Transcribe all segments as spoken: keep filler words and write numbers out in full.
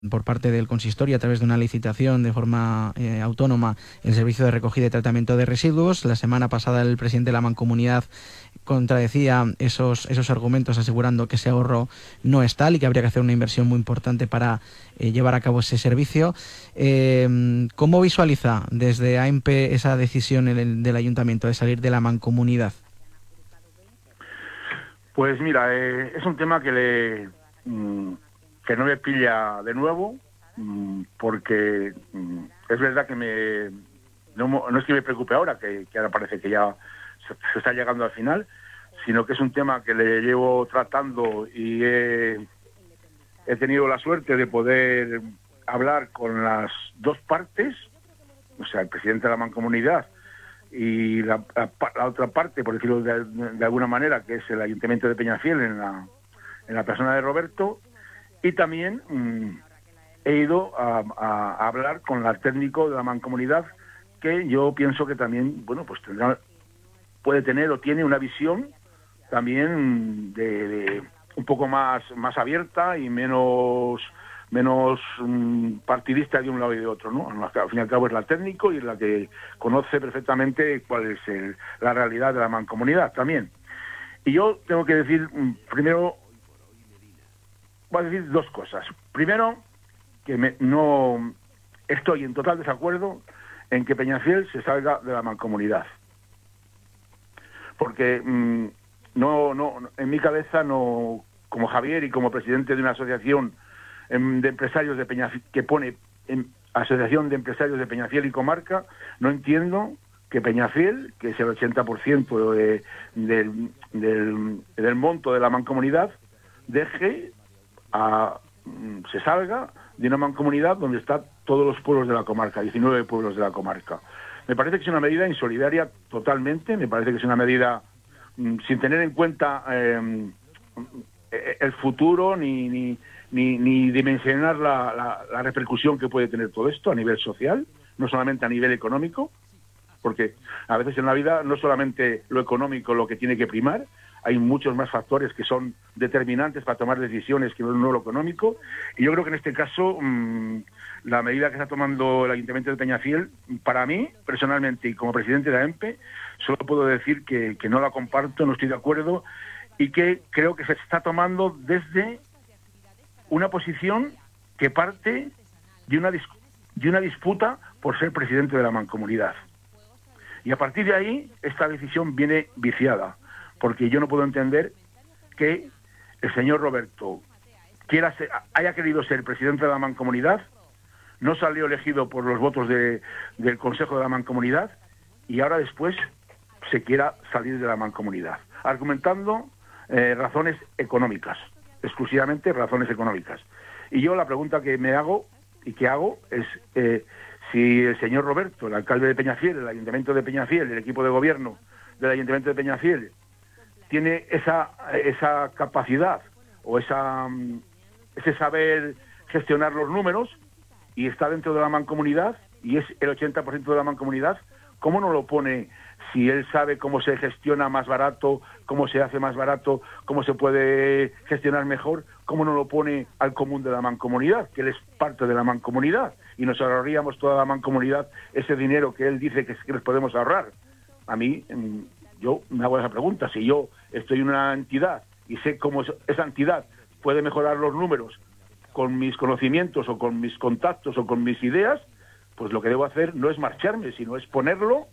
por parte del consistorio a través de una licitación de forma eh, autónoma el servicio de recogida y tratamiento de residuos. La semana pasada el presidente de la Mancomunidad contradecía esos, esos argumentos asegurando que ese ahorro no es tal y que habría que hacer una inversión muy importante para eh, llevar a cabo ese servicio. Eh, ¿Cómo visualiza desde A M P esa decisión el, del Ayuntamiento de salir de la Mancomunidad? Pues mira, eh, es un tema que le... Mmm, que no me pilla de nuevo, porque es verdad que me no, no es que me preocupe ahora, que, que ahora parece que ya se, se está llegando al final, sino que es un tema que le llevo tratando y he, he tenido la suerte de poder hablar con las dos partes, o sea, el presidente de la Mancomunidad y la, la, la otra parte, por decirlo de, de alguna manera, que es el Ayuntamiento de Peñafiel, en la, en la persona de Roberto. Y también mmm, he ido a, a, a hablar con el técnico de la Mancomunidad, que yo pienso que también, bueno, pues tendrá, puede tener o tiene una visión también de, de un poco más, más abierta y menos menos mmm, partidista de un lado y de otro, ¿no? Al fin y al cabo es la técnico y es la que conoce perfectamente cuál es el, la realidad de la Mancomunidad también. Y yo tengo que decir, mmm, primero, voy a decir dos cosas. Primero, que me, no estoy en total desacuerdo en que Peñafiel se salga de la Mancomunidad. Porque mmm, no, no, en mi cabeza, no, como Javier y como presidente de una asociación em, de empresarios de Peñafiel, que pone en Asociación de Empresarios de Peñafiel y Comarca, no entiendo que Peñafiel, que es el ochenta por ciento de, del, del, del monto de la Mancomunidad, deje A, se salga de una mancomunidad donde están todos los pueblos de la comarca, diecinueve pueblos de la comarca. Me parece que es una medida insolidaria totalmente, me parece que es una medida mmm, sin tener en cuenta eh, el futuro ni, ni, ni, ni dimensionar la, la, la repercusión que puede tener todo esto a nivel social, no solamente a nivel económico, porque a veces en la vida no solamente lo económico lo que tiene que primar, hay muchos más factores que son determinantes para tomar decisiones que no lo económico, y yo creo que en este caso mmm, la medida que está tomando el Ayuntamiento de Peñafiel, para mí, personalmente, y como presidente de A M P, solo puedo decir que, que no la comparto, no estoy de acuerdo, y que creo que se está tomando desde una posición que parte de una, dis- de una disputa por ser presidente de la Mancomunidad. Y a partir de ahí, esta decisión viene viciada, porque yo no puedo entender que el señor Roberto quiera ser, haya querido ser presidente de la Mancomunidad, no salió elegido por los votos de, del Consejo de la Mancomunidad, y ahora después se quiera salir de la Mancomunidad, argumentando eh, razones económicas, exclusivamente razones económicas. Y yo la pregunta que me hago y que hago es... Eh, si el señor Roberto, el alcalde de Peñafiel, el Ayuntamiento de Peñafiel, el equipo de gobierno del Ayuntamiento de Peñafiel, tiene esa, esa capacidad o esa, ese saber gestionar los números y está dentro de la Mancomunidad y es el ochenta por ciento de la Mancomunidad, ¿cómo no lo pone si él sabe cómo se gestiona más barato, cómo se hace más barato, cómo se puede gestionar mejor? ¿Cómo no lo pone al común de la Mancomunidad, que él es parte de la Mancomunidad? Y nos ahorraríamos toda la Mancomunidad ese dinero que él dice que, que les podemos ahorrar. A mí, yo me hago esa pregunta. Si yo estoy en una entidad y sé cómo esa entidad puede mejorar los números con mis conocimientos o con mis contactos o con mis ideas, pues lo que debo hacer no es marcharme, sino es ponerlo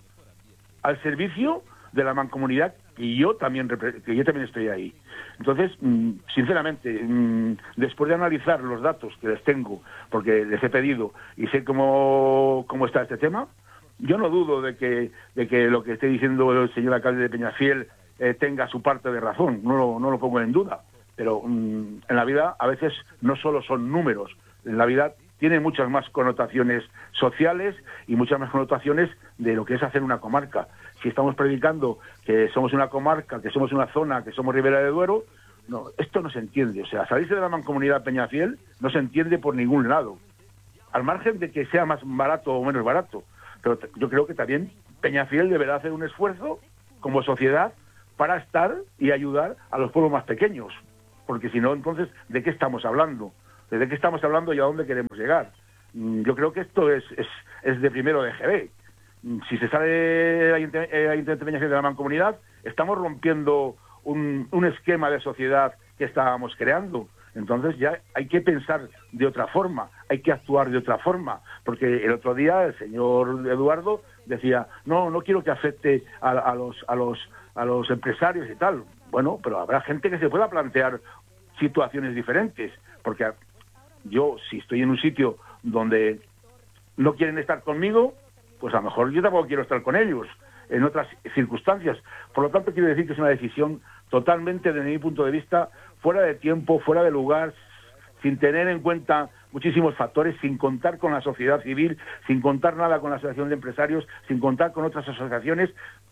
al servicio de la Mancomunidad, y yo también que yo también estoy ahí. Entonces, sinceramente, después de analizar los datos que les tengo, porque les he pedido y sé cómo, cómo está este tema, yo no dudo de que, de que lo que esté diciendo el señor alcalde de Peñafiel eh, tenga su parte de razón, no lo, no lo pongo en duda, pero mmm, en la vida a veces no solo son números, en la vida tiene muchas más connotaciones sociales y muchas más connotaciones de lo que es hacer una comarca. Si estamos predicando que somos una comarca, que somos una zona, que somos Ribera de Duero, no, esto no se entiende. O sea, salirse de la Mancomunidad Peñafiel no se entiende por ningún lado, al margen de que sea más barato o menos barato. Pero yo creo que también Peñafiel deberá hacer un esfuerzo como sociedad para estar y ayudar a los pueblos más pequeños, porque si no, entonces, ¿de qué estamos hablando? ¿De qué estamos hablando y a dónde queremos llegar? Yo creo que esto es, es, es de primero de G B. Si se sale de la Intervención de la Mancomunidad, estamos rompiendo un, un esquema de sociedad que estábamos creando. Entonces ya hay que pensar de otra forma, hay que actuar de otra forma, porque el otro día el señor Eduardo decía, no, no quiero que afecte a, a los a los a los empresarios y tal. Bueno, pero habrá gente que se pueda plantear situaciones diferentes, porque yo, si estoy en un sitio donde no quieren estar conmigo, pues a lo mejor yo tampoco quiero estar con ellos en otras circunstancias. Por lo tanto, quiero decir que es una decisión totalmente, desde mi punto de vista, fuera de tiempo, fuera de lugar, sin tener en cuenta muchísimos factores, sin contar con la sociedad civil, sin contar nada con la asociación de empresarios, sin contar con otras asociaciones,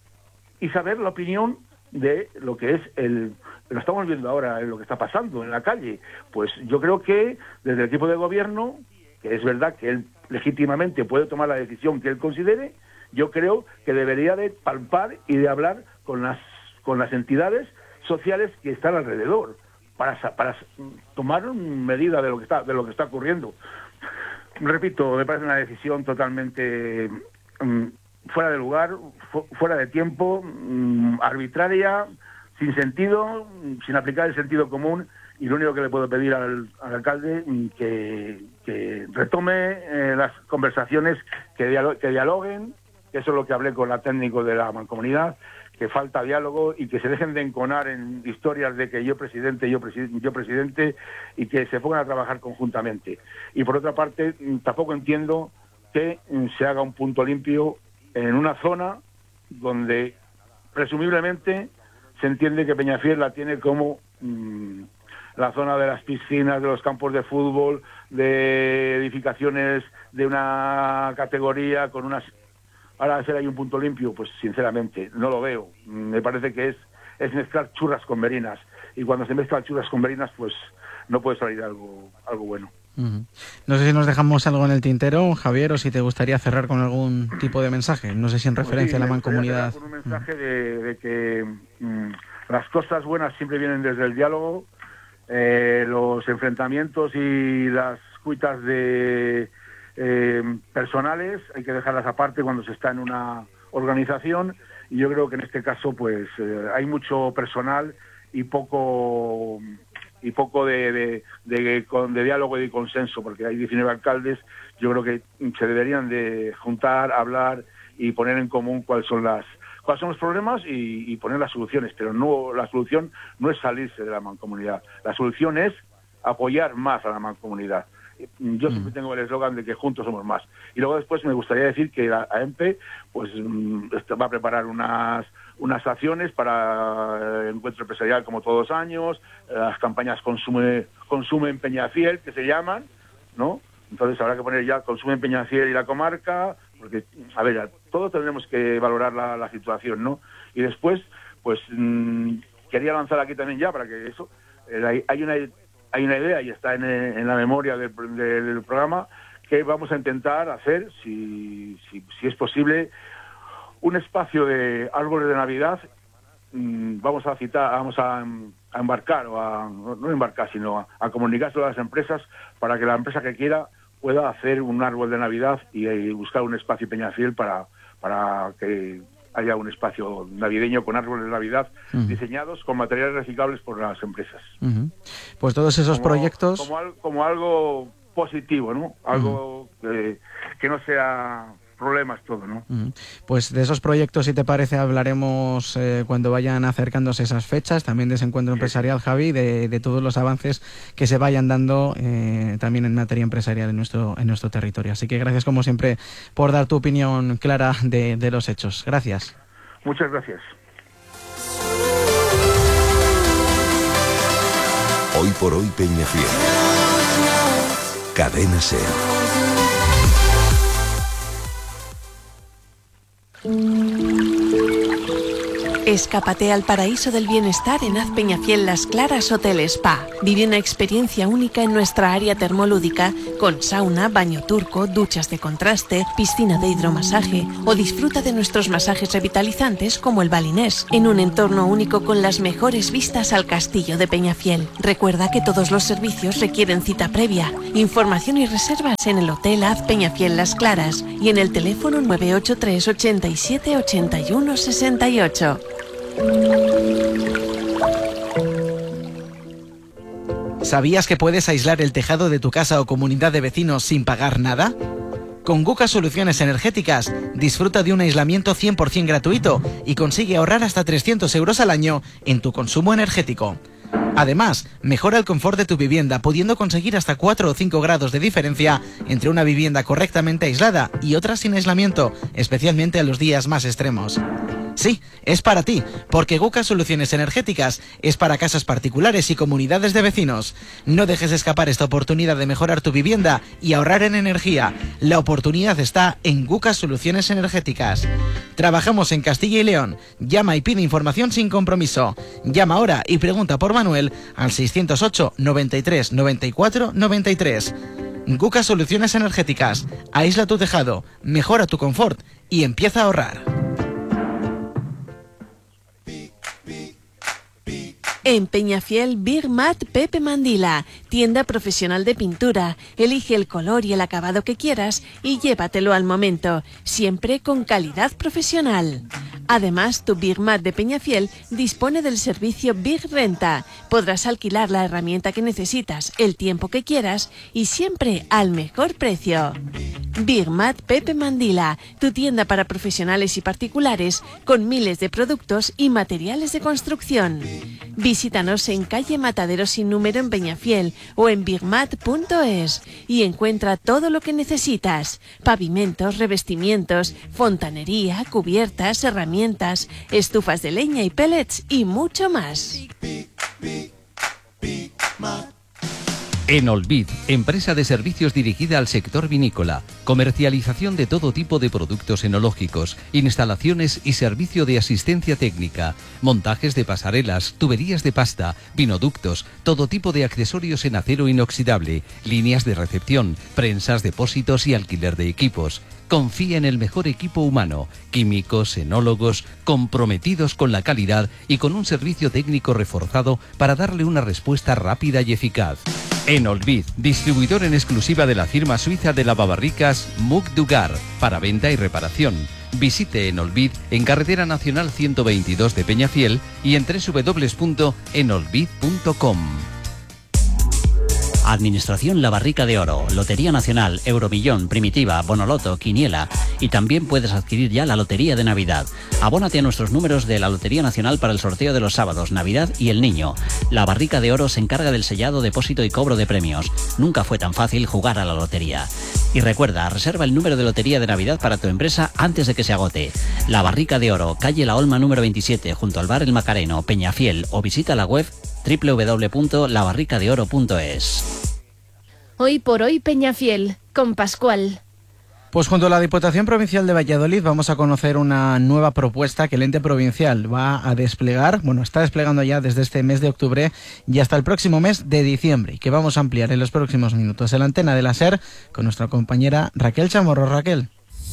y saber la opinión de lo que es el... Lo estamos viendo ahora, en lo que está pasando en la calle. Pues yo creo que desde el equipo de gobierno, que es verdad que él legítimamente puede tomar la decisión que él considere, yo creo que debería de palpar y de hablar con las con las entidades sociales que están alrededor para para tomar medida de lo que está de lo que está ocurriendo. Repito, me parece una decisión totalmente um, fuera de lugar, fu fuera de tiempo, um, arbitraria, sin sentido, sin aplicar el sentido común. Y lo único que le puedo pedir al, al alcalde que, que retome eh, las conversaciones, que, dialo que dialoguen, que eso es lo que hablé con la técnico de la Mancomunidad, que falta diálogo y que se dejen de enconar en historias de que yo presidente, yo, presi yo presidente, y que se pongan a trabajar conjuntamente. Y por otra parte, tampoco entiendo que se haga un punto limpio en una zona donde presumiblemente se entiende que Peñafiel la tiene como... Mmm, la zona de las piscinas, de los campos de fútbol, de edificaciones de una categoría con unas... Ahora hacer ahí un punto limpio, pues sinceramente no lo veo. Me parece que es, es mezclar churras con merinas. Y cuando se mezclan churras con merinas, pues no puede salir algo, algo bueno. Uh-huh. No sé si nos dejamos algo en el tintero, Javier, o si te gustaría cerrar con algún tipo de mensaje. No sé si en referencia pues sí, a la Mancomunidad. Con un mensaje uh-huh. de, de que mmm, las cosas buenas siempre vienen desde el diálogo. Eh, los enfrentamientos y las cuitas de eh, personales hay que dejarlas aparte cuando se está en una organización, y yo creo que en este caso pues eh, hay mucho personal y poco y poco de, de, de, de, de diálogo y de consenso, porque hay diecinueve alcaldes. Yo creo que se deberían de juntar, hablar y poner en común cuáles son las cuáles son los problemas y, y poner las soluciones, pero no la solución no es salirse de la Mancomunidad, la solución es apoyar más a la Mancomunidad. Yo siempre tengo el eslogan de que juntos somos más. Y luego después me gustaría decir que la A E M P E pues va a preparar unas unas acciones para el encuentro empresarial como todos los años, las campañas Consume Consume en Peñafiel, que se llaman, ¿no? Entonces habrá que poner ya Consume en Peñafiel y la comarca, porque, a ver, todos tendremos que valorar la, la situación, ¿no? Y después, pues, mmm, quería lanzar aquí también ya, para que eso, eh, hay, una, hay una idea y está en, en la memoria del, del programa, que vamos a intentar hacer, si, si, si es posible, un espacio de árboles de Navidad. Mmm, vamos a citar, vamos a, a embarcar, o a, no embarcar, sino a, a comunicárselo a las empresas, para que la empresa que quiera pueda hacer un árbol de Navidad y, y buscar un espacio Peñafiel para, para que haya un espacio navideño con árboles de Navidad uh-huh. diseñados con materiales reciclables por las empresas. Uh-huh. Pues todos esos como, proyectos... Como, al, como algo positivo, ¿no? Algo uh-huh. que, que no sea... problemas todo, ¿no? Uh-huh. Pues de esos proyectos, si te parece, hablaremos eh, cuando vayan acercándose esas fechas, también de ese encuentro sí. empresarial, Javi, de, de todos los avances que se vayan dando eh, también en materia empresarial en nuestro en nuestro territorio. Así que gracias, como siempre, por dar tu opinión clara de, de los hechos. Gracias. Muchas gracias. Hoy por hoy Peñafiel. Cadena SER. Escápate al paraíso del bienestar en Haz Peñafiel Las Claras Hotel Spa. Vive una experiencia única en nuestra área termolúdica con sauna, baño turco, duchas de contraste, piscina de hidromasaje o disfruta de nuestros masajes revitalizantes como el balinés en un entorno único con las mejores vistas al castillo de Peñafiel. Recuerda que todos los servicios requieren cita previa. Información y reservas en el Hotel Haz Peñafiel Las Claras y en el teléfono nueve ocho tres ochenta y siete ochenta y uno sesenta y ocho. ¿Sabías que puedes aislar el tejado de tu casa o comunidad de vecinos sin pagar nada? Con Guca Soluciones Energéticas disfruta de un aislamiento cien por ciento gratuito y consigue ahorrar hasta trescientos euros al año en tu consumo energético. Además, mejora el confort de tu vivienda, pudiendo conseguir hasta cuatro o cinco grados de diferencia entre una vivienda correctamente aislada y otra sin aislamiento, especialmente en los días más extremos. Sí, es para ti, porque Guca Soluciones Energéticas es para casas particulares y comunidades de vecinos. No dejes escapar esta oportunidad de mejorar tu vivienda y ahorrar en energía. La oportunidad está en Guca Soluciones Energéticas. Trabajamos en Castilla y León. Llama y pide información sin compromiso. Llama ahora y pregunta por Manuel al seiscientos ocho, noventa y tres, noventa y cuatro, noventa y tres. Guca Soluciones Energéticas. Aísla tu tejado, mejora tu confort y empieza a ahorrar. En Peñafiel, Big Mat Pepe Mandila, tienda profesional de pintura. Elige el color y el acabado que quieras y llévatelo al momento, siempre con calidad profesional. Además, tu Big Mat de Peñafiel dispone del servicio Big Renta. Podrás alquilar la herramienta que necesitas, el tiempo que quieras y siempre al mejor precio. Big Mat Pepe Mandila, tu tienda para profesionales y particulares con miles de productos y materiales de construcción. Visítanos en calle Matadero sin número en Peñafiel o en bigmat punto es y encuentra todo lo que necesitas: pavimentos, revestimientos, fontanería, cubiertas, herramientas, estufas de leña y pellets y mucho más. Enolvid, empresa de servicios dirigida al sector vinícola, comercialización de todo tipo de productos enológicos, instalaciones y servicio de asistencia técnica, montajes de pasarelas, tuberías de pasta, vinoductos, todo tipo de accesorios en acero inoxidable, líneas de recepción, prensas, depósitos y alquiler de equipos. Confía en el mejor equipo humano, químicos, enólogos, comprometidos con la calidad y con un servicio técnico reforzado para darle una respuesta rápida y eficaz. Enolvid, distribuidor en exclusiva de la firma suiza de lavabarricas Mug Dugar, para venta y reparación. Visite Enolvid en Carretera Nacional ciento veintidós de Peñafiel y en doble u doble u doble u punto enolvid punto com. Administración La Barrica de Oro, Lotería Nacional, Euromillón, Primitiva, Bonoloto, Quiniela y también puedes adquirir ya la Lotería de Navidad. Abónate a nuestros números de la Lotería Nacional para el sorteo de los sábados, Navidad y el Niño. La Barrica de Oro se encarga del sellado, depósito y cobro de premios. Nunca fue tan fácil jugar a la lotería. Y recuerda, reserva el número de Lotería de Navidad para tu empresa antes de que se agote. La Barrica de Oro, calle La Olma número veintisiete, junto al bar El Macareno, Peñafiel, o visita la web doble u doble u doble u punto la barrica de oro punto es. Hoy por hoy Peñafiel, con Pascual. Pues junto a la Diputación Provincial de Valladolid vamos a conocer una nueva propuesta que el ente provincial va a desplegar, bueno, está desplegando ya desde este mes de octubre y hasta el próximo mes de diciembre, y que vamos a ampliar en los próximos minutos en la antena de la SER con nuestra compañera Raquel Chamorro. Raquel.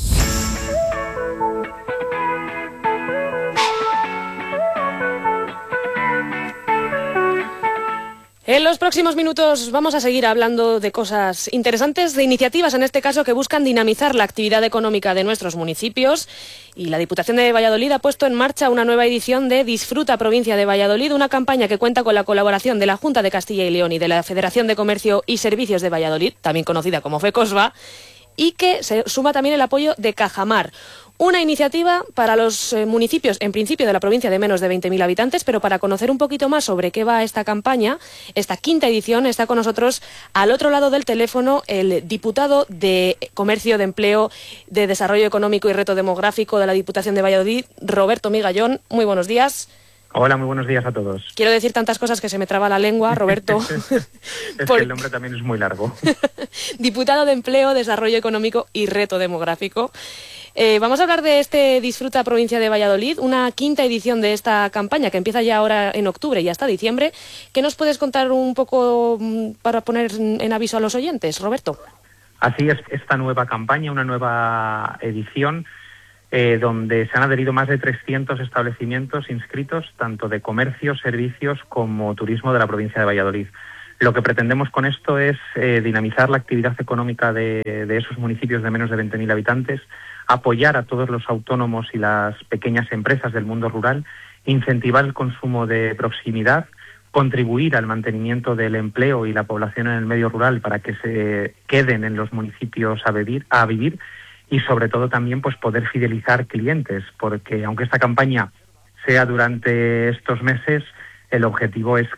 En los próximos minutos vamos a seguir hablando de cosas interesantes, de iniciativas en este caso que buscan dinamizar la actividad económica de nuestros municipios, y la Diputación de Valladolid ha puesto en marcha una nueva edición de Disfruta Provincia de Valladolid, una campaña que cuenta con la colaboración de la Junta de Castilla y León y de la Federación de Comercio y Servicios de Valladolid, también conocida como FECOSVA, y que se suma también el apoyo de Cajamar. Una iniciativa para los eh, municipios, en principio de la provincia de menos de veinte mil habitantes, pero para conocer un poquito más sobre qué va esta campaña, esta quinta edición, está con nosotros al otro lado del teléfono el diputado de Comercio, de Empleo, de Desarrollo Económico y Reto Demográfico de la Diputación de Valladolid, Roberto Migallón. Muy buenos días. Hola, muy buenos días a todos. Quiero decir tantas cosas que se me traba la lengua, Roberto. Es Por... que el nombre también es muy largo. Diputado de Empleo, Desarrollo Económico y Reto Demográfico. Eh, vamos a hablar de este Disfruta Provincia de Valladolid, una quinta edición de esta campaña que empieza ya ahora en octubre y hasta diciembre. ¿Qué nos puedes contar un poco para poner en aviso a los oyentes, Roberto? Así es, esta nueva campaña, una nueva edición, eh, donde se han adherido más de trescientos establecimientos inscritos, tanto de comercio, servicios como turismo de la provincia de Valladolid. Lo que pretendemos con esto es eh, dinamizar la actividad económica de, de esos municipios de menos de veinte mil habitantes, apoyar a todos los autónomos y las pequeñas empresas del mundo rural, incentivar el consumo de proximidad, contribuir al mantenimiento del empleo y la población en el medio rural para que se queden en los municipios a vivir, a vivir y sobre todo también pues poder fidelizar clientes, porque aunque esta campaña sea durante estos meses, el objetivo es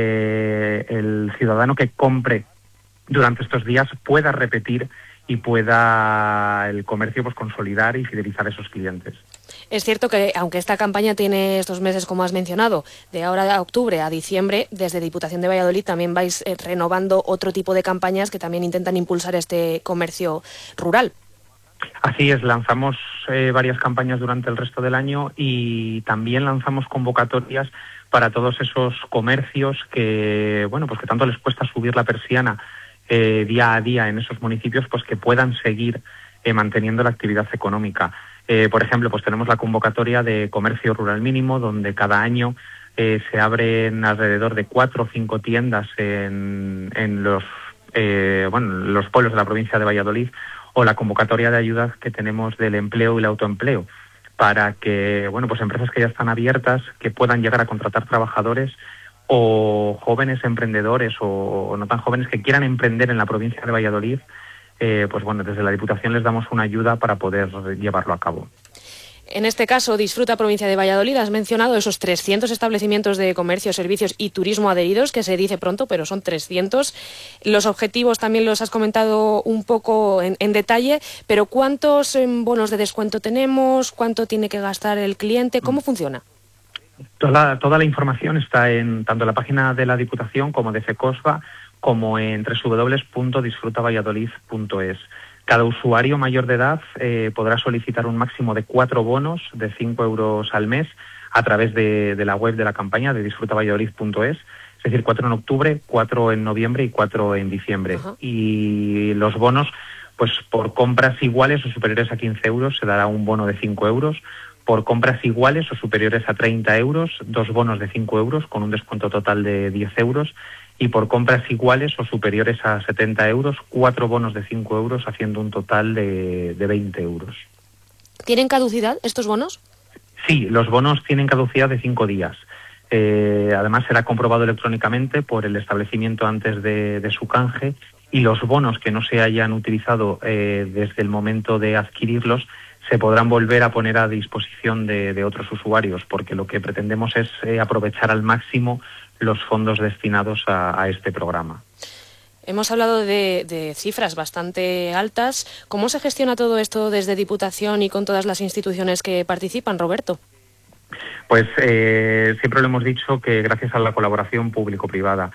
que el ciudadano que compre durante estos días pueda repetir y pueda el comercio pues consolidar y fidelizar a esos clientes. Es cierto que, aunque esta campaña tiene estos meses, como has mencionado, de ahora a octubre a diciembre, desde Diputación de Valladolid también vais eh, renovando otro tipo de campañas que también intentan impulsar este comercio rural. Así es, lanzamos eh, varias campañas durante el resto del año y también lanzamos convocatorias para todos esos comercios que, bueno, pues que tanto les cuesta subir la persiana eh, día a día en esos municipios, pues que puedan seguir eh, manteniendo la actividad económica. Eh, por ejemplo, pues tenemos la convocatoria de comercio rural mínimo, donde cada año eh, se abren alrededor de cuatro o cinco tiendas en, en los eh, bueno, los pueblos de la provincia de Valladolid, o la convocatoria de ayudas que tenemos del empleo y el autoempleo, para que, bueno, pues empresas que ya están abiertas, que puedan llegar a contratar trabajadores, o jóvenes emprendedores o, o no tan jóvenes que quieran emprender en la provincia de Valladolid, eh, pues bueno, desde la Diputación les damos una ayuda para poder llevarlo a cabo. En este caso, Disfruta Provincia de Valladolid, has mencionado esos trescientos establecimientos de comercio, servicios y turismo adheridos, que se dice pronto, pero son trescientos. Los objetivos también los has comentado un poco en, en detalle, pero ¿cuántos eh, bonos de descuento tenemos? ¿Cuánto tiene que gastar el cliente? ¿Cómo funciona? Toda, toda la información está en tanto en la página de la Diputación como de FECOSVA, como en doble u doble u doble u punto disfruta valladolid punto es. Cada usuario mayor de edad eh, podrá solicitar un máximo de cuatro bonos de cinco euros al mes a través de, de la web de la campaña de disfruta valladolid punto es, es decir, cuatro en octubre, cuatro en noviembre y cuatro en diciembre. Uh-huh. Y los bonos, pues por compras iguales o superiores a quince euros se dará un bono de cinco euros. Por compras iguales o superiores a treinta euros, dos bonos de cinco euros con un descuento total de diez euros. Y por compras iguales o superiores a setenta euros, cuatro bonos de cinco euros, haciendo un total de, de veinte euros. ¿Tienen caducidad estos bonos? Sí, los bonos tienen caducidad de cinco días. Eh, además, será comprobado electrónicamente por el establecimiento antes de, de su canje, y los bonos que no se hayan utilizado eh, desde el momento de adquirirlos se podrán volver a poner a disposición de, de otros usuarios, porque lo que pretendemos es eh, aprovechar al máximo los fondos destinados a, a este programa. Hemos hablado de, de cifras bastante altas. ¿Cómo se gestiona todo esto desde Diputación y con todas las instituciones que participan, Roberto? Pues eh, siempre lo hemos dicho que gracias a la colaboración público-privada.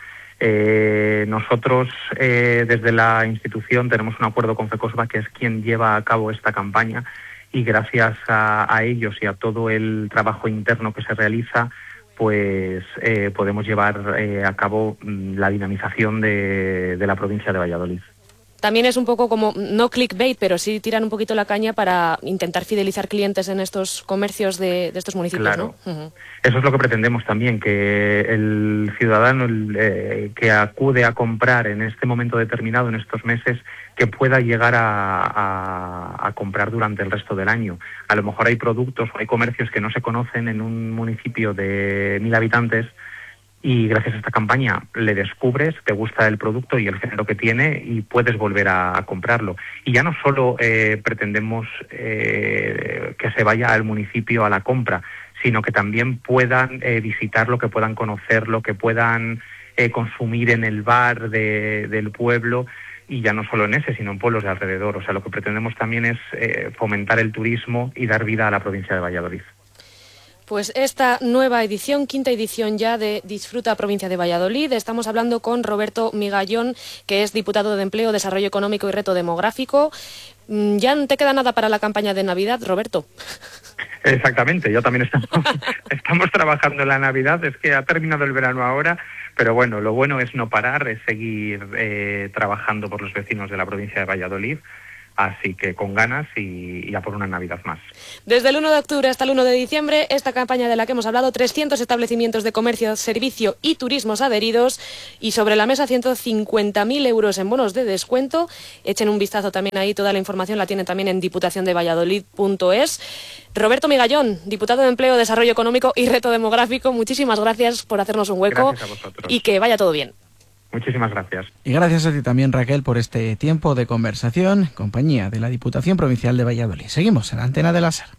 Eh, nosotros eh, desde la institución tenemos un acuerdo con FECOSVA, que es quien lleva a cabo esta campaña, y gracias a, a ellos y a todo el trabajo interno que se realiza, pues eh, podemos llevar eh, a cabo la dinamización de, de la provincia de Valladolid. También es un poco como, no clickbait, pero sí tiran un poquito la caña para intentar fidelizar clientes en estos comercios de, de estos municipios, claro, ¿no? Uh-huh. Eso es lo que pretendemos también, que el ciudadano el, eh, que acude a comprar en este momento determinado, en estos meses, que pueda llegar a, a, a comprar durante el resto del año. A lo mejor hay productos o hay comercios que no se conocen en un municipio de mil habitantes, y gracias a esta campaña le descubres, te gusta el producto y el género que tiene y puedes volver a, a comprarlo. Y ya no solo eh, pretendemos eh, que se vaya al municipio a la compra, sino que también puedan eh, visitarlo, que puedan conocerlo, que puedan eh, consumir en el bar de, del pueblo, y ya no solo en ese, sino en pueblos de alrededor. O sea, lo que pretendemos también es eh, fomentar el turismo y dar vida a la provincia de Valladolid. Pues esta nueva edición, quinta edición ya de Disfruta Provincia de Valladolid. Estamos hablando con Roberto Migallón, que es diputado de Empleo, Desarrollo Económico y Reto Demográfico. Ya no te queda nada para la campaña de Navidad, Roberto. Exactamente, yo también estamos, estamos trabajando en la Navidad. Es que ha terminado el verano ahora, pero bueno, lo bueno es no parar, es seguir eh, trabajando por los vecinos de la provincia de Valladolid. Así que con ganas y, y a por una Navidad más. Desde el uno de octubre hasta el uno de diciembre, esta campaña de la que hemos hablado, trescientos establecimientos de comercio, servicio y turismos adheridos y sobre la mesa ciento cincuenta mil euros en bonos de descuento. Echen un vistazo también ahí, toda la información la tienen también en diputación de valladolid punto es. Roberto Migallón, diputado de Empleo, Desarrollo Económico y Reto Demográfico, muchísimas gracias por hacernos un hueco y que vaya todo bien. Muchísimas gracias. Y gracias a ti también, Raquel, por este tiempo de conversación, compañía de la Diputación Provincial de Valladolid. Seguimos en la antena de la SER.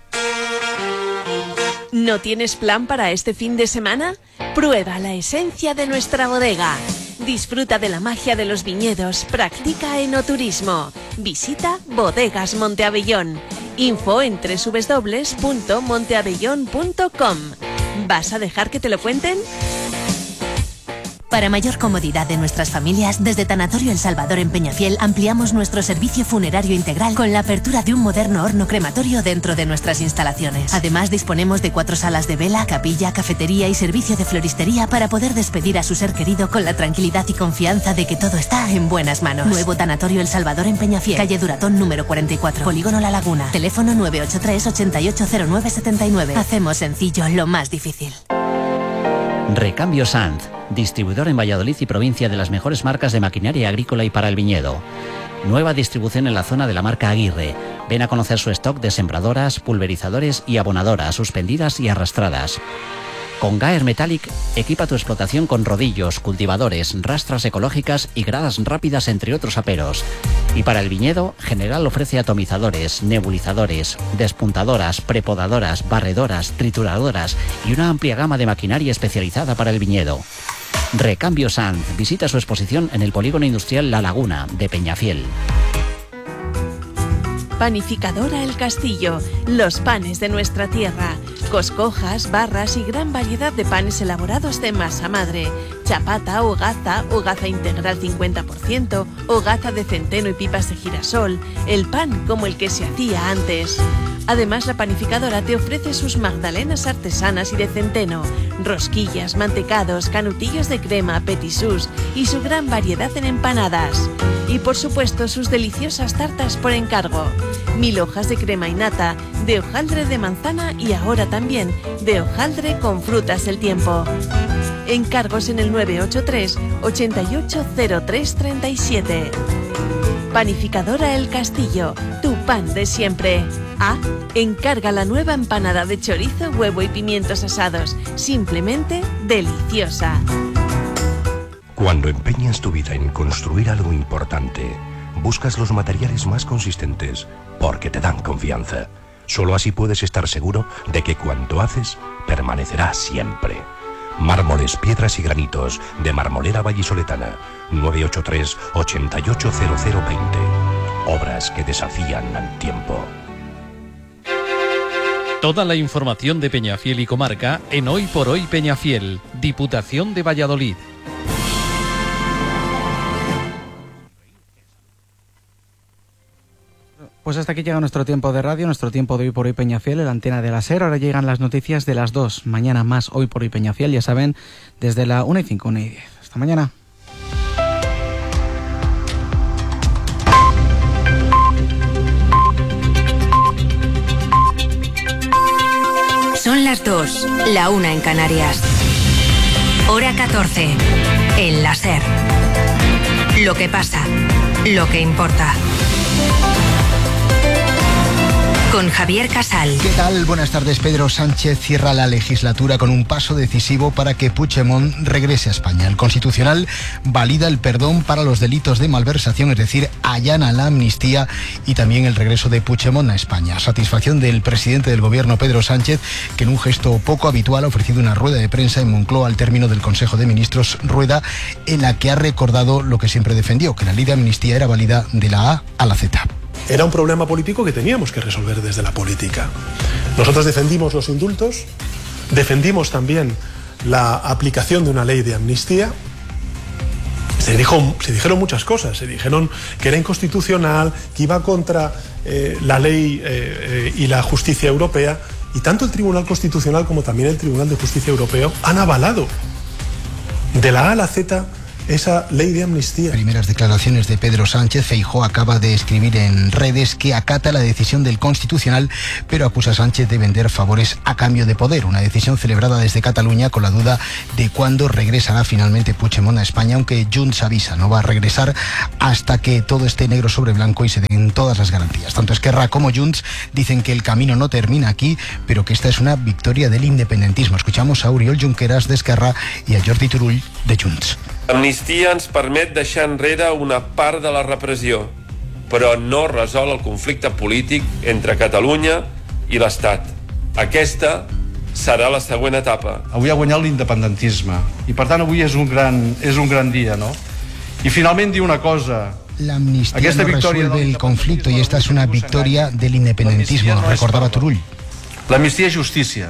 ¿No tienes plan para este fin de semana? Prueba la esencia de nuestra bodega. Disfruta de la magia de los viñedos, practica enoturismo. Visita Bodegas Monteabellón. Info en doble u doble u doble u punto monteabellón punto com. ¿Vas a dejar que te lo cuenten? Para mayor comodidad de nuestras familias, desde Tanatorio El Salvador en Peñafiel ampliamos nuestro servicio funerario integral con la apertura de un moderno horno crematorio dentro de nuestras instalaciones. Además, disponemos de cuatro salas de vela, capilla, cafetería y servicio de floristería para poder despedir a su ser querido con la tranquilidad y confianza de que todo está en buenas manos. Nuevo Tanatorio El Salvador en Peñafiel, calle Duratón número cuarenta y cuatro, Polígono La Laguna. Teléfono nueve ocho tres, ochenta y ocho cero nueve setenta y nueve. Hacemos sencillo lo más difícil. Recambio Sanz, distribuidor en Valladolid y provincia de las mejores marcas de maquinaria agrícola y para el viñedo. Nueva distribución en la zona de la marca Aguirre. Ven a conocer su stock de sembradoras, pulverizadores y abonadoras suspendidas y arrastradas. Con Gaer Metallic, equipa tu explotación con rodillos, cultivadores, rastras ecológicas y gradas rápidas, entre otros aperos. Y para el viñedo, General ofrece atomizadores, nebulizadores, despuntadoras, prepodadoras, barredoras, trituradoras y una amplia gama de maquinaria especializada para el viñedo. Recambio Sanz. Visita su exposición en el Polígono Industrial La Laguna de Peñafiel. Panificadora El Castillo, los panes de nuestra tierra. Coscojas, barras y gran variedad de panes elaborados de masa madre. Chapata, hogaza, hogaza integral cincuenta por ciento, hogaza de centeno y pipas de girasol. El pan como el que se hacía antes. Además, la panificadora te ofrece sus magdalenas artesanas y de centeno, rosquillas, mantecados, canutillos de crema, petisús y su gran variedad en empanadas. Y por supuesto, sus deliciosas tartas por encargo. Mil hojas de crema y nata, de hojaldre de manzana y ahora también de hojaldre con frutas del tiempo. Encargos en el nueve ocho tres, ochenta y ocho cero tres treinta y siete. Panificadora El Castillo, tu pan de siempre. Ah, encarga la nueva empanada de chorizo, huevo y pimientos asados. Simplemente deliciosa. Cuando empeñas tu vida en construir algo importante, buscas los materiales más consistentes porque te dan confianza. Solo así puedes estar seguro de que cuanto haces permanecerá siempre. Mármoles, piedras y granitos de Marmolera Vallisoletana. nueve ocho tres, ochenta y ocho cero cero veinte. Obras que desafían al tiempo. Toda la información de Peñafiel y comarca en Hoy por Hoy Peñafiel, Diputación de Valladolid. Pues hasta aquí llega nuestro tiempo de radio, nuestro tiempo de Hoy por Hoy Peñafiel, en la antena de la SER. Ahora llegan las noticias de las dos. Mañana más Hoy por Hoy Peñafiel, ya saben, desde la una y cinco, una y diez. Hasta mañana. Son las dos, la una en Canarias. Hora catorce, en la SER. Lo que pasa, lo que importa. Con Javier Casal. ¿Qué tal? Buenas tardes. Pedro Sánchez cierra la legislatura con un paso decisivo para que Puigdemont regrese a España. El Constitucional valida el perdón para los delitos de malversación, es decir, allana la amnistía y también el regreso de Puigdemont a España. Satisfacción del presidente del Gobierno, Pedro Sánchez, que en un gesto poco habitual ha ofrecido una rueda de prensa en Moncloa al término del Consejo de Ministros, rueda en la que ha recordado lo que siempre defendió, que la ley de amnistía era válida de la A a la Z. era un problema político que teníamos que resolver desde la política. Nosotros defendimos los indultos, defendimos también la aplicación de una ley de amnistía. Se, dijo, se dijeron muchas cosas, se dijeron que era inconstitucional, que iba contra eh, la ley eh, eh, y la justicia europea, y tanto el Tribunal Constitucional como también el Tribunal de Justicia Europeo han avalado de la A a la Z esa ley de amnistía. Primeras declaraciones de Pedro Sánchez. Feijóo acaba de escribir en redes que acata la decisión del Constitucional, pero acusa a Sánchez de vender favores a cambio de poder. Una decisión celebrada desde Cataluña con la duda de cuándo regresará finalmente Puigdemont a España, aunque Junts avisa, no va a regresar hasta que todo esté negro sobre blanco y se den todas las garantías. Tanto Esquerra como Junts dicen que el camino no termina aquí, pero que esta es una victoria del independentismo. Escuchamos a Oriol Junqueras de Esquerra y a Jordi Turull de Junts. L'amnistia ens permet deixar enrere una part de la repressió, però no resol el conflicte polític entre Catalunya i l'Estat. Aquesta serà la següent etapa. Avui ha guanyat l'independentisme i per tant avui és un gran, és un gran dia, no? I finalment dir una cosa. La amnistía no resuelve el conflicto y esta es una victoria del independentismo, recordaba Turull. L'amnistia és justícia.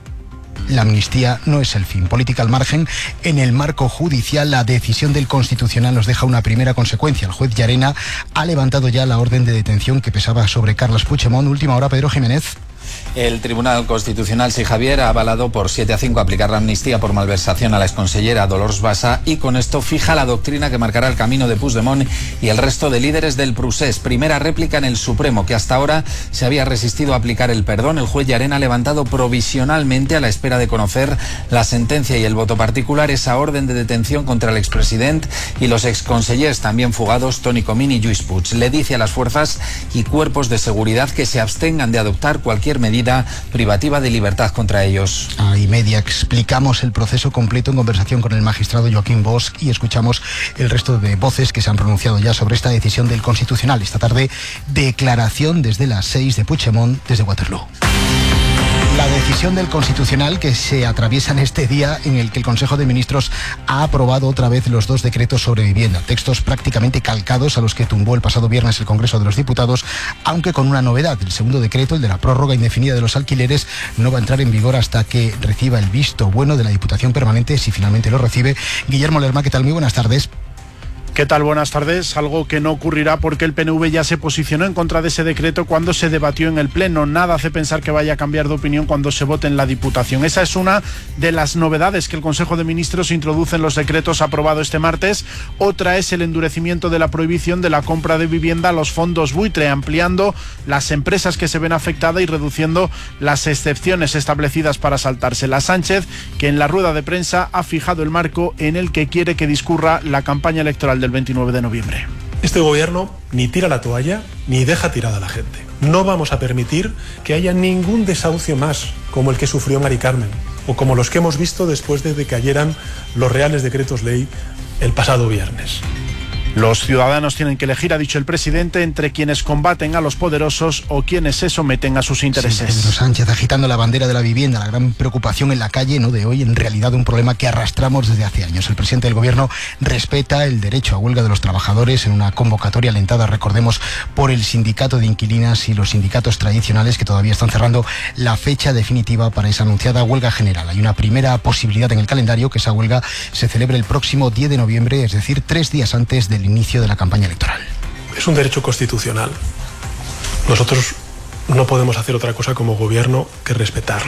La amnistía no es el fin. Política al margen. En el marco judicial, la decisión del Constitucional nos deja una primera consecuencia. El juez Llarena ha levantado ya la orden de detención que pesaba sobre Carles Puigdemont. Última hora, Pedro Jiménez. El Tribunal Constitucional, sí, Javier, ha avalado por siete a cinco aplicar la amnistía por malversación a la exconsellera Dolors Bassa y con esto fija la doctrina que marcará el camino de Puigdemont y el resto de líderes del procés. Primera réplica en el Supremo, que hasta ahora se había resistido a aplicar el perdón. El juez Llarena ha levantado provisionalmente, a la espera de conocer la sentencia y el voto particular, esa orden de detención contra el expresidente y los exconsellers también fugados Toni Comín y Lluís Puig. Le dice a las fuerzas y cuerpos de seguridad que se abstengan de adoptar cualquier medida privativa de libertad contra ellos. A y media explicamos el proceso completo en conversación con el magistrado Joaquín Bosch y escuchamos el resto de voces que se han pronunciado ya sobre esta decisión del Constitucional. Esta tarde, declaración desde las seis de Puigdemont desde Waterloo. La decisión del Constitucional que se atraviesa en este día en el que el Consejo de Ministros ha aprobado otra vez los dos decretos sobre vivienda, textos prácticamente calcados a los que tumbó el pasado viernes el Congreso de los Diputados, aunque con una novedad. El segundo decreto, el de la prórroga indefinida de los alquileres, no va a entrar en vigor hasta que reciba el visto bueno de la Diputación Permanente, si finalmente lo recibe. Guillermo Lerma, ¿qué tal? Muy buenas tardes. ¿Qué tal? Buenas tardes. Algo que no ocurrirá porque el P N V ya se posicionó en contra de ese decreto cuando se debatió en el Pleno. Nada hace pensar que vaya a cambiar de opinión cuando se vote en la Diputación. Esa es una de las novedades que el Consejo de Ministros introduce en los decretos aprobados este martes. Otra es el endurecimiento de la prohibición de la compra de vivienda a los fondos buitre, ampliando las empresas que se ven afectadas y reduciendo las excepciones establecidas para saltárselas. Sánchez, que en la rueda de prensa ha fijado el marco en el que quiere que discurra la campaña electoral del veintinueve de noviembre. Este gobierno ni tira la toalla ni deja tirada a la gente. No vamos a permitir que haya ningún desahucio más como el que sufrió Mari Carmen o como los que hemos visto después de que cayeran los reales decretos ley el pasado viernes. Los ciudadanos tienen que elegir, ha dicho el presidente, entre quienes combaten a los poderosos o quienes se someten a sus intereses. Sí, Pedro Sánchez agitando la bandera de la vivienda, la gran preocupación en la calle, no de hoy, en realidad un problema que arrastramos desde hace años. El presidente del gobierno respeta el derecho a huelga de los trabajadores en una convocatoria alentada, recordemos, por el sindicato de inquilinas y los sindicatos tradicionales que todavía están cerrando la fecha definitiva para esa anunciada huelga general. Hay una primera posibilidad en el calendario, que esa huelga se celebre el próximo diez de noviembre, es decir, tres días antes del inicio de la campaña electoral. Es un derecho constitucional. Nosotros no podemos hacer otra cosa como gobierno que respetarlo.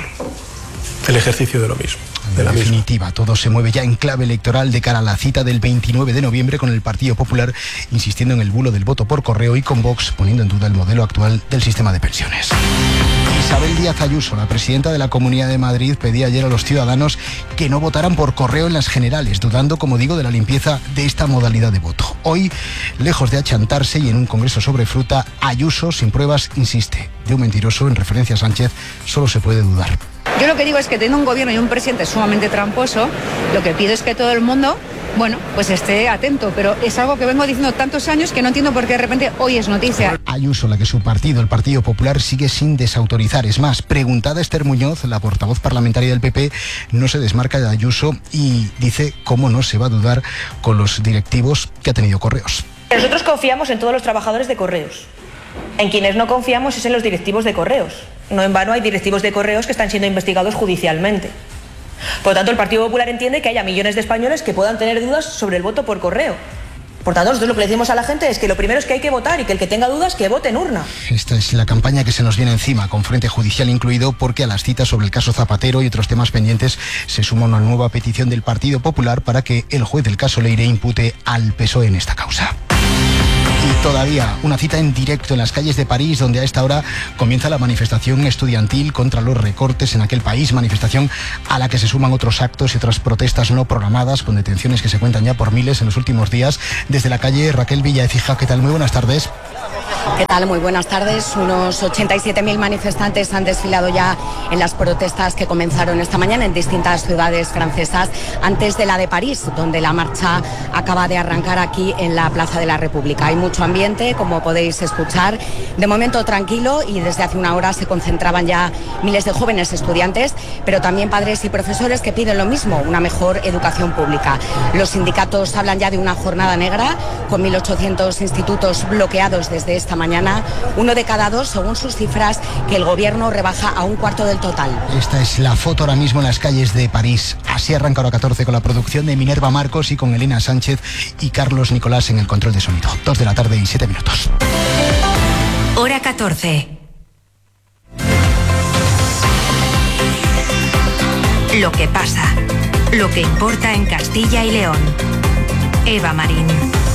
El ejercicio de lo mismo. De la en definitiva, misma. Todo se mueve ya en clave electoral de cara a la cita del veintinueve de noviembre, con el Partido Popular insistiendo en el bulo del voto por correo y con Vox poniendo en duda el modelo actual del sistema de pensiones. Isabel Díaz Ayuso, la presidenta de la Comunidad de Madrid, pedía ayer a los ciudadanos que no votaran por correo en las generales, dudando, como digo, de la limpieza de esta modalidad de voto. Hoy, lejos de achantarse y en un congreso sobre fruta, Ayuso, sin pruebas, insiste. De un mentiroso, en referencia a Sánchez, solo se puede dudar. Yo lo que digo es que teniendo un gobierno y un presidente sumamente tramposo, lo que pido es que todo el mundo, bueno, pues esté atento, pero es algo que vengo diciendo tantos años que no entiendo por qué de repente hoy es noticia. Ayuso, la que su partido, el Partido Popular, sigue sin desautorizar. Es más, preguntada Esther Muñoz, la portavoz parlamentaria del P P, no se desmarca de Ayuso y dice cómo no se va a dudar con los directivos que ha tenido Correos. Nosotros confiamos en todos los trabajadores de Correos. En quienes no confiamos es en los directivos de Correos. No en vano hay directivos de Correos que están siendo investigados judicialmente. Por lo tanto, el Partido Popular entiende que haya millones de españoles que puedan tener dudas sobre el voto por correo. Por tanto, nosotros lo que le decimos a la gente es que lo primero es que hay que votar y que el que tenga dudas, que vote en urna. Esta es la campaña que se nos viene encima, con frente judicial incluido, porque a las citas sobre el caso Zapatero y otros temas pendientes se suma una nueva petición del Partido Popular para que el juez del caso Leire impute al P S O E en esta causa. Y todavía una cita en directo en las calles de París, donde a esta hora comienza la manifestación estudiantil contra los recortes en aquel país, manifestación a la que se suman otros actos y otras protestas no programadas, con detenciones que se cuentan ya por miles en los últimos días. Desde la calle, Raquel Villaecija, ¿qué tal? Muy buenas tardes. ¿Qué tal? Muy buenas tardes. Unos ochenta y siete mil manifestantes han desfilado ya en las protestas que comenzaron esta mañana en distintas ciudades francesas antes de la de París, donde la marcha acaba de arrancar aquí en la Plaza de la República. Hay mucho ambiente, como podéis escuchar, de momento tranquilo, y desde hace una hora se concentraban ya miles de jóvenes estudiantes, pero también padres y profesores que piden lo mismo, una mejor educación pública. Los sindicatos hablan ya de una jornada negra, con mil ochocientos institutos bloqueados desde esta mañana, uno de cada dos, según sus cifras, que el gobierno rebaja a un cuarto del total. Esta es la foto ahora mismo en las calles de París. Así arranca Hora catorce con la producción de Minerva Marcos y con Elena Sánchez y Carlos Nicolás en el control de sonido. Dos de la tarde y siete minutos. Hora catorce. Lo que pasa, lo que importa en Castilla y León. Eva Marín.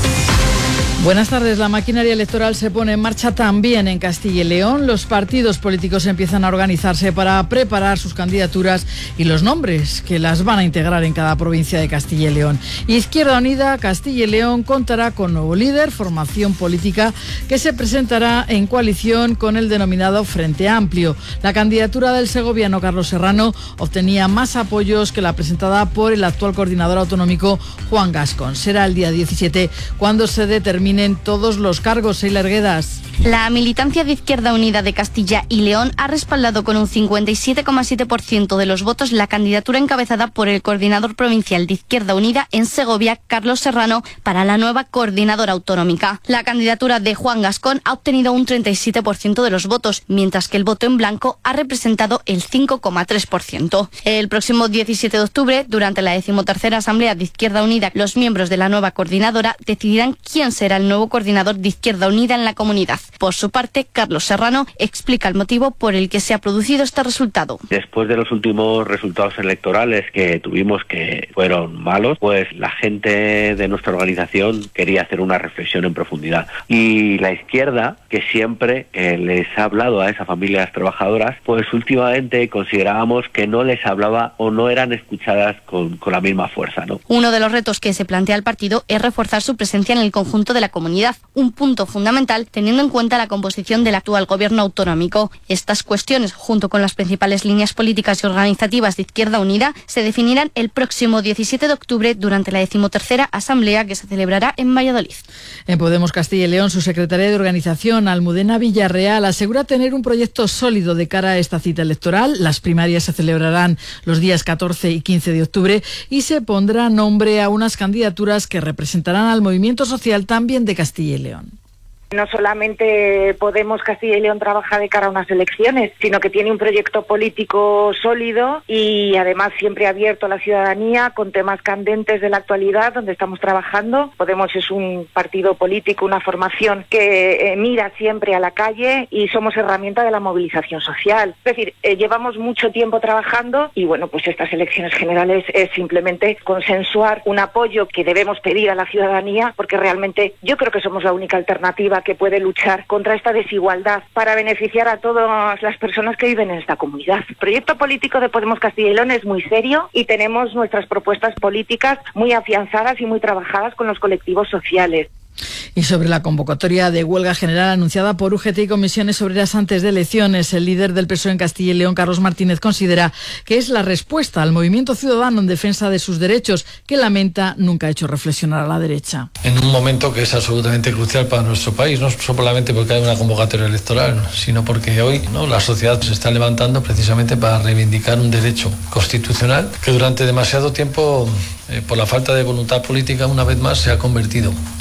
Buenas tardes. La maquinaria electoral se pone en marcha también en Castilla y León. Los partidos políticos empiezan a organizarse para preparar sus candidaturas y los nombres que las van a integrar en cada provincia de Castilla y León. Izquierda Unida Castilla y León contará con nuevo líder, formación política que se presentará en coalición con el denominado Frente Amplio. La candidatura del segoviano Carlos Serrano obtenía más apoyos que la presentada por el actual coordinador autonómico Juan Gascón. Será el día diecisiete cuando se determine en todos los cargos. Sheila Arguedas. La militancia de Izquierda Unida de Castilla y León ha respaldado con un cincuenta y siete coma siete por ciento de los votos la candidatura encabezada por el coordinador provincial de Izquierda Unida en Segovia, Carlos Serrano, para la nueva coordinadora autonómica. La candidatura de Juan Gascón ha obtenido un treinta y siete por ciento de los votos, mientras que el voto en blanco ha representado el cinco coma tres por ciento. El próximo diecisiete de octubre, durante la decimotercera Asamblea de Izquierda Unida, los miembros de la nueva coordinadora decidirán quién será el nuevo coordinador de Izquierda Unida en la comunidad. Por su parte, Carlos Serrano explica el motivo por el que se ha producido este resultado. Después de los últimos resultados electorales que tuvimos, que fueron malos, pues la gente de nuestra organización quería hacer una reflexión en profundidad. Y la izquierda, que siempre eh, les ha hablado a esas familias trabajadoras, pues últimamente considerábamos que no les hablaba o no eran escuchadas con, con la misma fuerza, ¿no? Uno de los retos que se plantea el partido es reforzar su presencia en el conjunto de la comunidad, un punto fundamental teniendo en cuenta la composición del actual gobierno autonómico. Estas cuestiones, junto con las principales líneas políticas y organizativas de Izquierda Unida, se definirán el próximo diecisiete de octubre durante la decimotercera Asamblea que se celebrará en Valladolid. En Podemos Castilla y León, su secretaria de Organización, Almudena Villarreal, asegura tener un proyecto sólido de cara a esta cita electoral. Las primarias se celebrarán los días catorce y quince de octubre y se pondrá nombre a unas candidaturas que representarán al movimiento social también de Castilla y León. No solamente Podemos Castilla y León trabaja de cara a unas elecciones, sino que tiene un proyecto político sólido y además siempre abierto a la ciudadanía con temas candentes de la actualidad donde estamos trabajando. Podemos es un partido político, una formación que eh, mira siempre a la calle y somos herramienta de la movilización social. Es decir, eh, llevamos mucho tiempo trabajando y bueno, pues estas elecciones generales es simplemente consensuar un apoyo que debemos pedir a la ciudadanía, porque realmente yo creo que somos la única alternativa que puede luchar contra esta desigualdad para beneficiar a todas las personas que viven en esta comunidad. El proyecto político de Podemos Castilla y León es muy serio y tenemos nuestras propuestas políticas muy afianzadas y muy trabajadas con los colectivos sociales. Y sobre la convocatoria de huelga general anunciada por U G T y Comisiones Obreras antes de elecciones, el líder del P S O E en Castilla y León, Carlos Martínez, considera que es la respuesta al movimiento ciudadano en defensa de sus derechos, que lamenta nunca ha hecho reflexionar a la derecha. En un momento que es absolutamente crucial para nuestro país, no solamente porque hay una convocatoria electoral, sino porque hoy, ¿no?, la sociedad se está levantando precisamente para reivindicar un derecho constitucional que durante demasiado tiempo, eh, por la falta de voluntad política, una vez más se ha convertido en un bien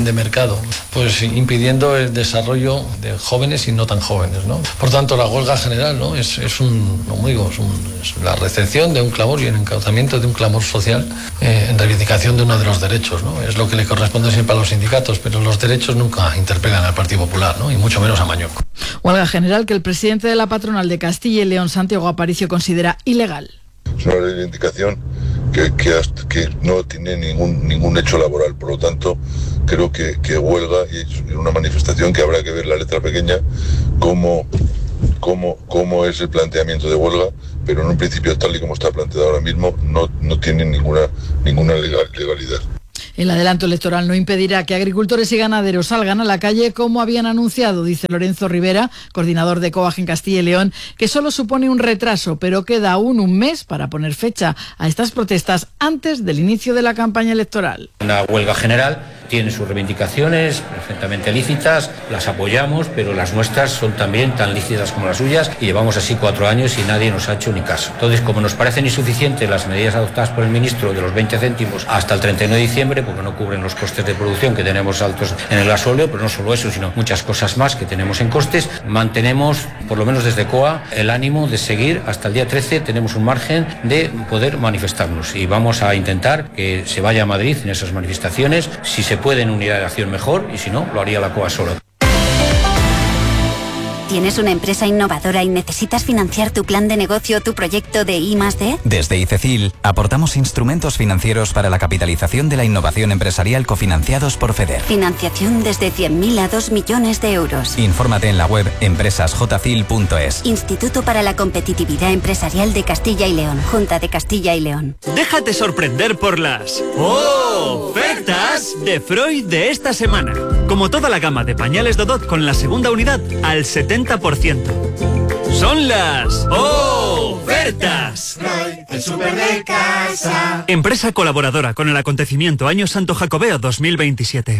de mercado, pues impidiendo el desarrollo de jóvenes y no tan jóvenes, ¿no? Por tanto, la huelga general, ¿no? es, es, un, como digo, es, un, es la recepción de un clamor y el encauzamiento de un clamor social eh, en reivindicación de uno de los derechos, ¿no? Es lo que le corresponde siempre a los sindicatos, pero los derechos nunca interpelan al Partido Popular, ¿no? Y mucho menos a Mañueco. Huelga general que el presidente de la patronal de Castilla y León, Santiago Aparicio, considera ilegal. Es una reivindicación que, que, que no tiene ningún ningún hecho laboral, por lo tanto creo que, que huelga y es una manifestación que habrá que ver la letra pequeña cómo, cómo, cómo es el planteamiento de huelga, pero en un principio tal y como está planteado ahora mismo no, no tiene ninguna, ninguna legal, legalidad. El adelanto electoral no impedirá que agricultores y ganaderos salgan a la calle como habían anunciado, dice Lorenzo Rivera, coordinador de COAG en Castilla y León, que solo supone un retraso, pero queda aún un mes para poner fecha a estas protestas antes del inicio de la campaña electoral. Una huelga general tiene sus reivindicaciones perfectamente lícitas, las apoyamos, pero las nuestras son también tan lícitas como las suyas y llevamos así cuatro años y nadie nos ha hecho ni caso. Entonces, como nos parecen insuficientes las medidas adoptadas por el ministro de los veinte céntimos hasta el treinta y nueve de diciembre, porque no cubren los costes de producción que tenemos altos en el gasóleo, pero no solo eso, sino muchas cosas más que tenemos en costes, mantenemos, por lo menos desde COA, el ánimo de seguir hasta el día trece, tenemos un margen de poder manifestarnos y vamos a intentar que se vaya a Madrid en esas manifestaciones, si se puede en unidad de acción mejor y si no, lo haría la COA sola. ¿Tienes una empresa innovadora y necesitas financiar tu plan de negocio o tu proyecto de I más D? Desde ICECIL aportamos instrumentos financieros para la capitalización de la innovación empresarial cofinanciados por FEDER. Financiación desde cien mil a dos millones de euros. Infórmate en la web empresas j c i l punto es. Instituto para la Competitividad Empresarial de Castilla y León. Junta de Castilla y León. Déjate sorprender por las ofertas de Freud de esta semana. Como toda la gama de pañales Dodot con la segunda unidad al setenta por ciento. Son las ofertas. Freud, el súper de casa. Empresa colaboradora con el acontecimiento Año Santo Jacobeo dos mil veintisiete.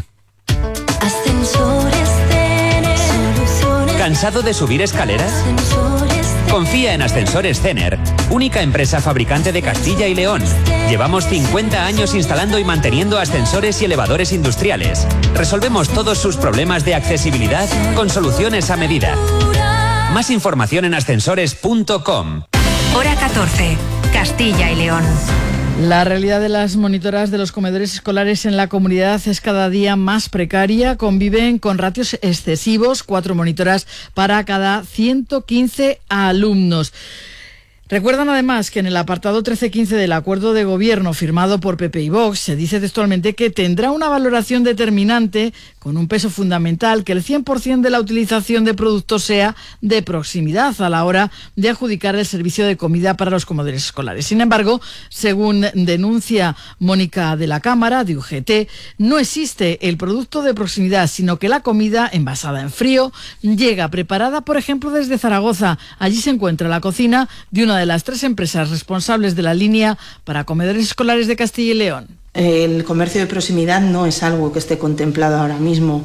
Ascensores Cener. Soluciones. ¿Cansado de subir escaleras? Ascensores Cener. Confía en Ascensores Cener, única empresa fabricante de Castilla y León. Llevamos cincuenta años instalando y manteniendo ascensores y elevadores industriales. Resolvemos todos sus problemas de accesibilidad con soluciones a medida. Más información en ascensores punto com. Hora catorce. Castilla y León. La realidad de las monitoras de los comedores escolares en la comunidad es cada día más precaria. Conviven con ratios excesivos, cuatro monitoras para cada ciento quince alumnos. Recuerdan además que en el apartado trece quince del acuerdo de gobierno firmado por P P y Vox se dice textualmente que tendrá una valoración determinante con un peso fundamental que el cien por ciento de la utilización de productos sea de proximidad a la hora de adjudicar el servicio de comida para los comedores escolares. Sin embargo, según denuncia Mónica de la Cámara, de U G T, no existe el producto de proximidad, sino que la comida envasada en frío llega preparada, por ejemplo, desde Zaragoza. Allí se encuentra la cocina de una de las tres empresas responsables de la línea para comedores escolares de Castilla y León. El comercio de proximidad no es algo que esté contemplado ahora mismo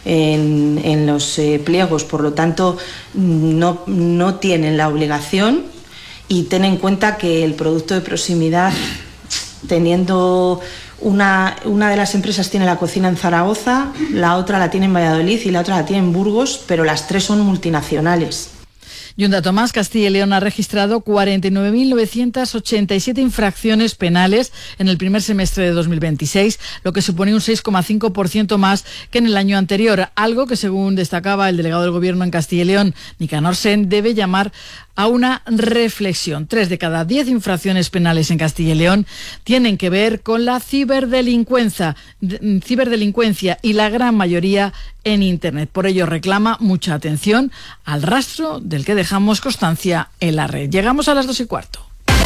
en, en los eh, pliegos, por lo tanto no, no tienen la obligación, y ten en cuenta que el producto de proximidad, teniendo una, una de las empresas tiene la cocina en Zaragoza, la otra la tiene en Valladolid y la otra la tiene en Burgos, pero las tres son multinacionales. Y un dato más, Castilla y León ha registrado cuarenta y nueve mil novecientas ochenta y siete infracciones penales en el primer semestre de dos mil veintiséis, lo que supone un seis coma cinco por ciento más que en el año anterior, algo que, según destacaba el delegado del Gobierno en Castilla y León, Nicanor Sen, debe llamar a una reflexión. Tres de cada diez infracciones penales en Castilla y León tienen que ver con la ciberdelincuencia, ciberdelincuencia y la gran mayoría en Internet. Por ello reclama mucha atención al rastro del que dejamos constancia en la red. Llegamos a las dos y cuarto.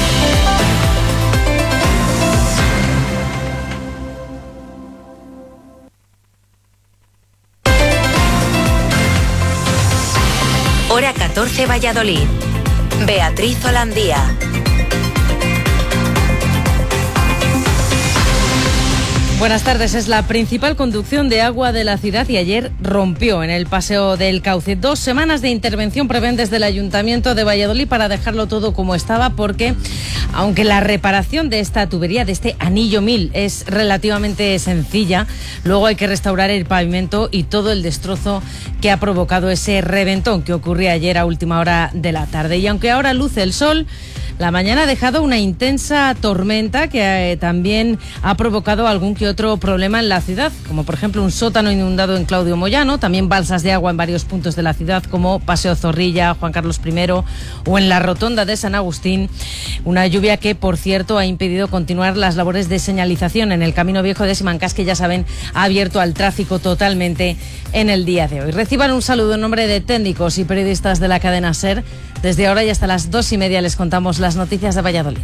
Hora catorce, Valladolid. Beatriz Holandía. Buenas tardes. Es la principal conducción de agua de la ciudad y ayer rompió en el Paseo del Cauce. Dos semanas de intervención prevén desde el Ayuntamiento de Valladolid para dejarlo todo como estaba, porque aunque la reparación de esta tubería, de este anillo mil, es relativamente sencilla, luego hay que restaurar el pavimento y todo el destrozo que ha provocado ese reventón que ocurrió ayer a última hora de la tarde. Y aunque ahora luce el sol, la mañana ha dejado una intensa tormenta que eh, también ha provocado algún que otro problema en la ciudad, como por ejemplo un sótano inundado en Claudio Moyano, también balsas de agua en varios puntos de la ciudad como Paseo Zorrilla, Juan Carlos primero o en la Rotonda de San Agustín. Una lluvia que, por cierto, ha impedido continuar las labores de señalización en el Camino Viejo de Simancas, que ya saben, ha abierto al tráfico totalmente en el día de hoy. Reciban un saludo en nombre de técnicos y periodistas de la cadena SER. Desde ahora y hasta las dos y media les contamos las noticias de Valladolid.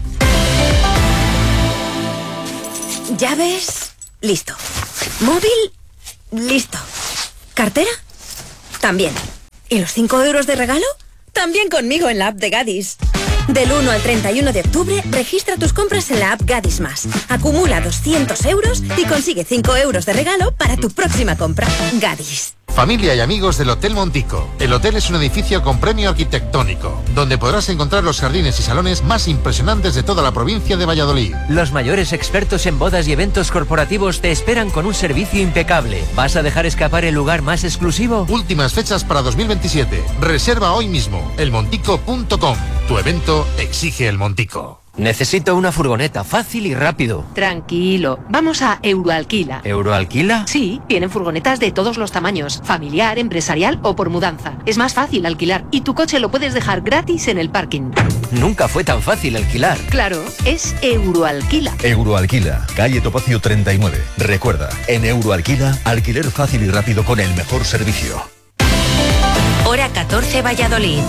Llaves, listo. Móvil, listo. ¿Cartera? También. ¿Y los cinco euros de regalo? También conmigo en la app de Gadis. Del uno al treinta y uno de octubre, registra tus compras en la app Gadis Más. Acumula doscientos euros y consigue cinco euros de regalo para tu próxima compra. Gadis. Familia y amigos del Hotel Montico. El hotel es un edificio con premio arquitectónico, donde podrás encontrar los jardines y salones más impresionantes de toda la provincia de Valladolid. Los mayores expertos en bodas y eventos corporativos te esperan con un servicio impecable. ¿Vas a dejar escapar el lugar más exclusivo? Últimas fechas para dos mil veintisiete. Reserva hoy mismo. el montico punto com. Tu evento exige El Montico. Necesito una furgoneta fácil y rápido. Tranquilo, vamos a Euroalquila. ¿Euroalquila? Sí, tienen furgonetas de todos los tamaños, familiar, empresarial o por mudanza. Es más fácil alquilar y tu coche lo puedes dejar gratis en el parking. Nunca fue tan fácil alquilar. Claro, es Euroalquila. Euroalquila, calle Topacio treinta y nueve. Recuerda, en Euroalquila, alquiler fácil y rápido con el mejor servicio. Hora catorce, Valladolid.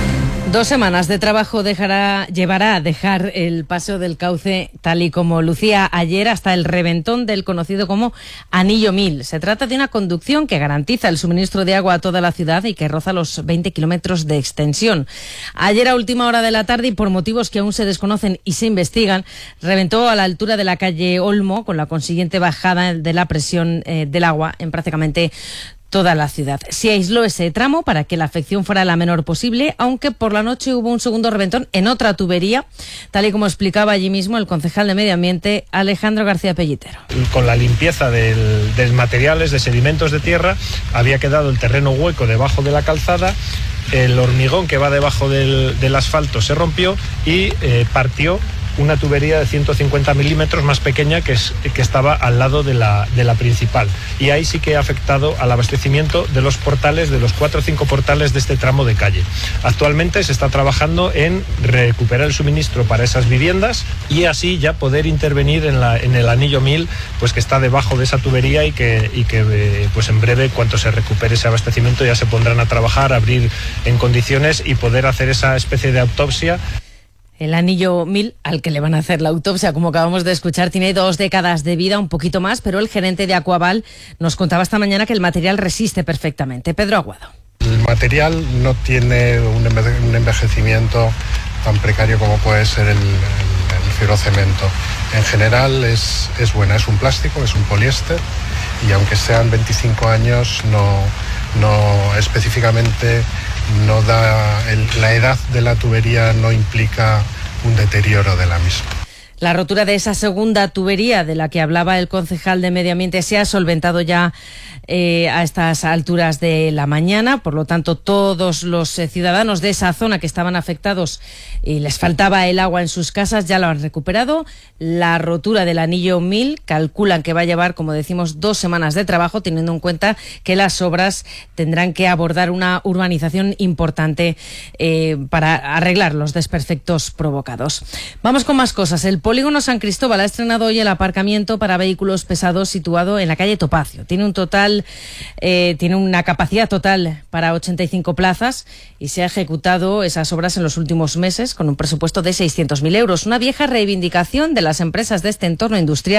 Dos semanas de trabajo dejará, llevará a dejar el Paseo del Cauce tal y como lucía ayer, hasta el reventón del conocido como Anillo Mil. Se trata de una conducción que garantiza el suministro de agua a toda la ciudad y que roza los veinte kilómetros de extensión. Ayer a última hora de la tarde, y por motivos que aún se desconocen y se investigan, reventó a la altura de la calle Olmo, con la consiguiente bajada de la presión eh, del agua en prácticamente toda la ciudad. Se aisló ese tramo para que la afección fuera la menor posible, aunque por la noche hubo un segundo reventón en otra tubería, tal y como explicaba allí mismo el concejal de Medio Ambiente, Alejandro García Pellitero. Con la limpieza del, de materiales, de sedimentos de tierra, había quedado el terreno hueco debajo de la calzada, el hormigón que va debajo del, del asfalto se rompió y eh, partió una tubería de ciento cincuenta milímetros más pequeña que, es, que estaba al lado de la, de la principal. Y ahí sí que ha afectado al abastecimiento de los portales, de los cuatro o cinco portales de este tramo de calle. Actualmente se está trabajando en recuperar el suministro para esas viviendas y así ya poder intervenir en, la, en el anillo mil, pues que está debajo de esa tubería y que, y que pues en breve, cuando se recupere ese abastecimiento, ya se pondrán a trabajar, a abrir en condiciones y poder hacer esa especie de autopsia. El anillo mil, al que le van a hacer la autopsia, como acabamos de escuchar, tiene dos décadas de vida, un poquito más, pero el gerente de Aquaval nos contaba esta mañana que el material resiste perfectamente. Pedro Aguado. El material no tiene un envejecimiento tan precario como puede ser el, el, el fibrocemento. En general es, es buena, es un plástico, es un poliéster, y aunque sean veinticinco años, no, no específicamente no da el, la edad de la tubería no implica un deterioro de la misma. La rotura de esa segunda tubería de la que hablaba el concejal de Medio Ambiente se ha solventado ya eh, a estas alturas de la mañana. Por lo tanto, todos los eh, ciudadanos de esa zona que estaban afectados y les faltaba el agua en sus casas ya lo han recuperado. La rotura del anillo mil calculan que va a llevar, como decimos, dos semanas de trabajo, teniendo en cuenta que las obras tendrán que abordar una urbanización importante eh, para arreglar los desperfectos provocados. Vamos con más cosas. El Polígono San Cristóbal ha estrenado hoy el aparcamiento para vehículos pesados situado en la calle Topacio. Tiene un total, eh, tiene una capacidad total para ochenta y cinco plazas y se ha ejecutado esas obras en los últimos meses con un presupuesto de seiscientos mil euros. Una vieja reivindicación de las empresas de este entorno industrial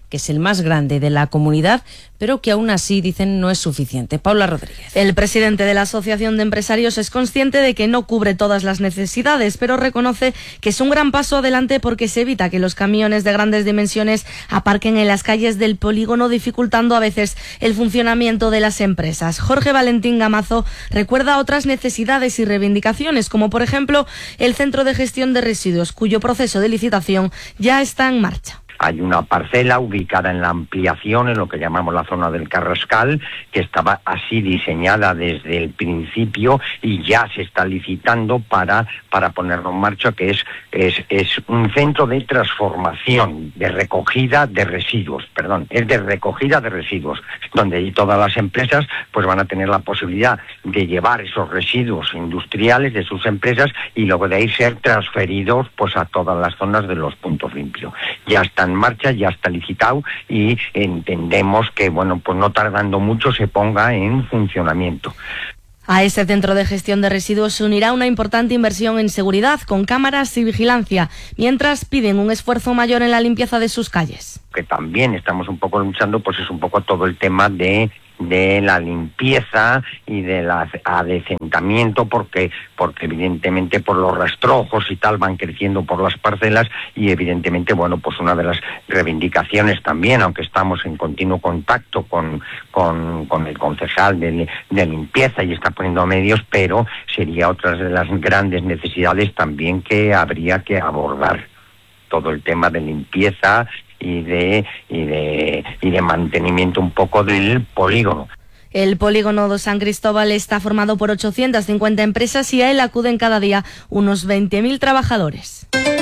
que es el más grande de la comunidad, pero que aún así, dicen, no es suficiente. Paula Rodríguez. El presidente de la Asociación de Empresarios es consciente de que no cubre todas las necesidades, pero reconoce que es un gran paso adelante porque se evita que los camiones de grandes dimensiones aparquen en las calles del polígono, dificultando a veces el funcionamiento de las empresas. Jorge Valentín Gamazo recuerda otras necesidades y reivindicaciones, como por ejemplo el Centro de Gestión de Residuos, cuyo proceso de licitación ya está en marcha. Hay una parcela ubicada en la ampliación, en lo que llamamos la zona del Carrascal, que estaba así diseñada desde el principio y ya se está licitando para, para ponerlo en marcha, que es, es, es un centro de transformación, de recogida de residuos, perdón, es de recogida de residuos, donde todas las empresas pues van a tener la posibilidad de llevar esos residuos industriales de sus empresas y luego de ahí ser transferidos pues a todas las zonas de los puntos limpios. Ya está en marcha, ya está licitado y entendemos que, bueno, pues no tardando mucho se ponga en funcionamiento. A ese centro de gestión de residuos se unirá una importante inversión en seguridad con cámaras y vigilancia, mientras piden un esfuerzo mayor en la limpieza de sus calles. Que también estamos un poco luchando, pues es un poco todo el tema de de la limpieza y del adecentamiento, porque porque evidentemente por los rastrojos y tal van creciendo por las parcelas y evidentemente, bueno, pues una de las reivindicaciones también, aunque estamos en continuo contacto con, con, con el concejal de, de limpieza y está poniendo medios, pero sería otra de las grandes necesidades también que habría que abordar, todo el tema de limpieza y de y de y de mantenimiento un poco del polígono. El polígono de San Cristóbal está formado por ochocientas cincuenta empresas y a él acuden cada día unos veinte mil trabajadores.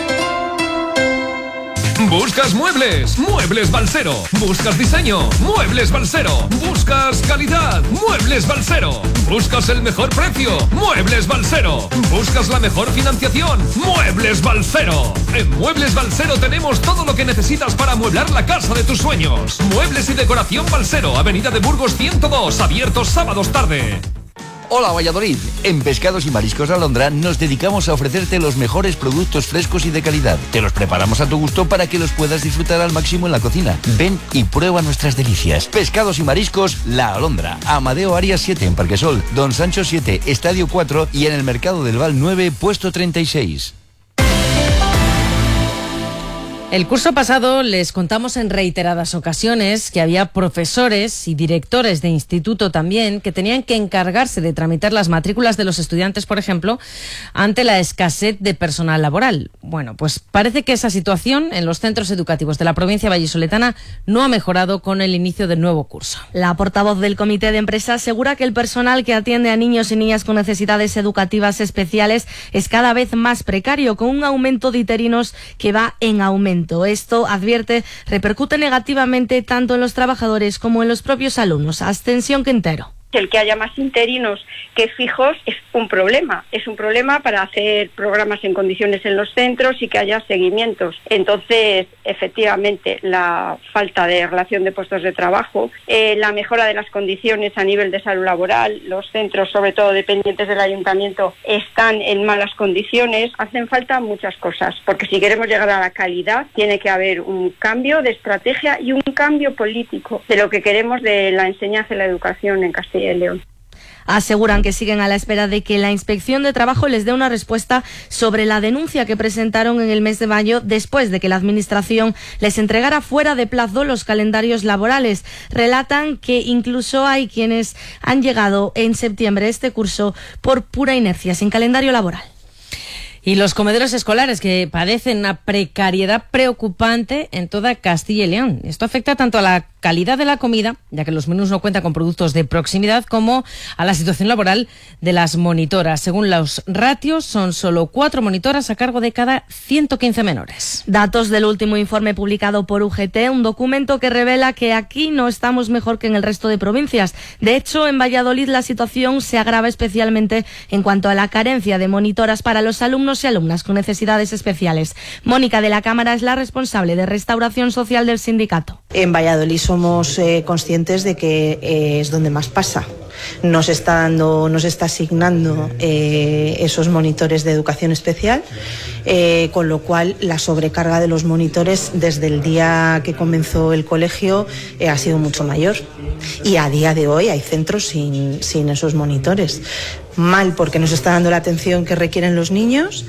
¿Buscas muebles? Muebles Balsero. ¿Buscas diseño? Muebles Balsero. ¿Buscas calidad? Muebles Balsero. ¿Buscas el mejor precio? Muebles Balsero. ¿Buscas la mejor financiación? Muebles Balsero. En Muebles Balsero tenemos todo lo que necesitas para amueblar la casa de tus sueños. Muebles y decoración Balsero, Avenida de Burgos ciento dos, abiertos sábados tarde. Hola Valladolid, en Pescados y Mariscos Alondra nos dedicamos a ofrecerte los mejores productos frescos y de calidad. Te los preparamos a tu gusto para que los puedas disfrutar al máximo en la cocina. Ven y prueba nuestras delicias. Pescados y Mariscos La Alondra, Amadeo Arias siete en Parquesol, Don Sancho siete, Estadio cuatro y en el Mercado del Val nueve, puesto treinta y seis. El curso pasado les contamos en reiteradas ocasiones que había profesores y directores de instituto también que tenían que encargarse de tramitar las matrículas de los estudiantes, por ejemplo, ante la escasez de personal laboral. Bueno, pues parece que esa situación en los centros educativos de la provincia vallisoletana no ha mejorado con el inicio del nuevo curso. La portavoz del Comité de Empresa asegura que el personal que atiende a niños y niñas con necesidades educativas especiales es cada vez más precario, con un aumento de interinos que va en aumento. Esto, advierte, repercute negativamente tanto en los trabajadores como en los propios alumnos. Ascensión Quintero. El que haya más interinos que fijos es un problema, es un problema para hacer programas en condiciones en los centros y que haya seguimientos. Entonces, efectivamente, la falta de relación de puestos de trabajo, eh, la mejora de las condiciones a nivel de salud laboral, los centros, sobre todo dependientes del ayuntamiento, están en malas condiciones. Hacen falta muchas cosas, porque si queremos llegar a la calidad, tiene que haber un cambio de estrategia y un cambio político de lo que queremos de la enseñanza y la educación en Castilla y León. Aseguran que siguen a la espera de que la Inspección de Trabajo les dé una respuesta sobre la denuncia que presentaron en el mes de mayo después de que la Administración les entregara fuera de plazo los calendarios laborales. Relatan que incluso hay quienes han llegado en septiembre este curso por pura inercia, sin calendario laboral. Y los comedores escolares que padecen una precariedad preocupante en toda Castilla y León. Esto afecta tanto a la calidad de la comida, ya que los menús no cuentan con productos de proximidad, como a la situación laboral de las monitoras. Según los ratios, son solo cuatro monitoras a cargo de cada ciento quince menores. Datos del último informe publicado por U G T, un documento que revela que aquí no estamos mejor que en el resto de provincias. De hecho, en Valladolid la situación se agrava especialmente en cuanto a la carencia de monitoras para los alumnos y alumnas con necesidades especiales. Mónica de la Cámara es la responsable de Restauración Social del sindicato. En Valladolid somos eh, conscientes de que eh, es donde más pasa. Nos está dando, nos está asignando eh, esos monitores de educación especial, eh, con lo cual la sobrecarga de los monitores desde el día que comenzó el colegio eh, ha sido mucho mayor. Y a día de hoy hay centros sin, sin esos monitores. Mal porque no se está dando la atención que requieren los niños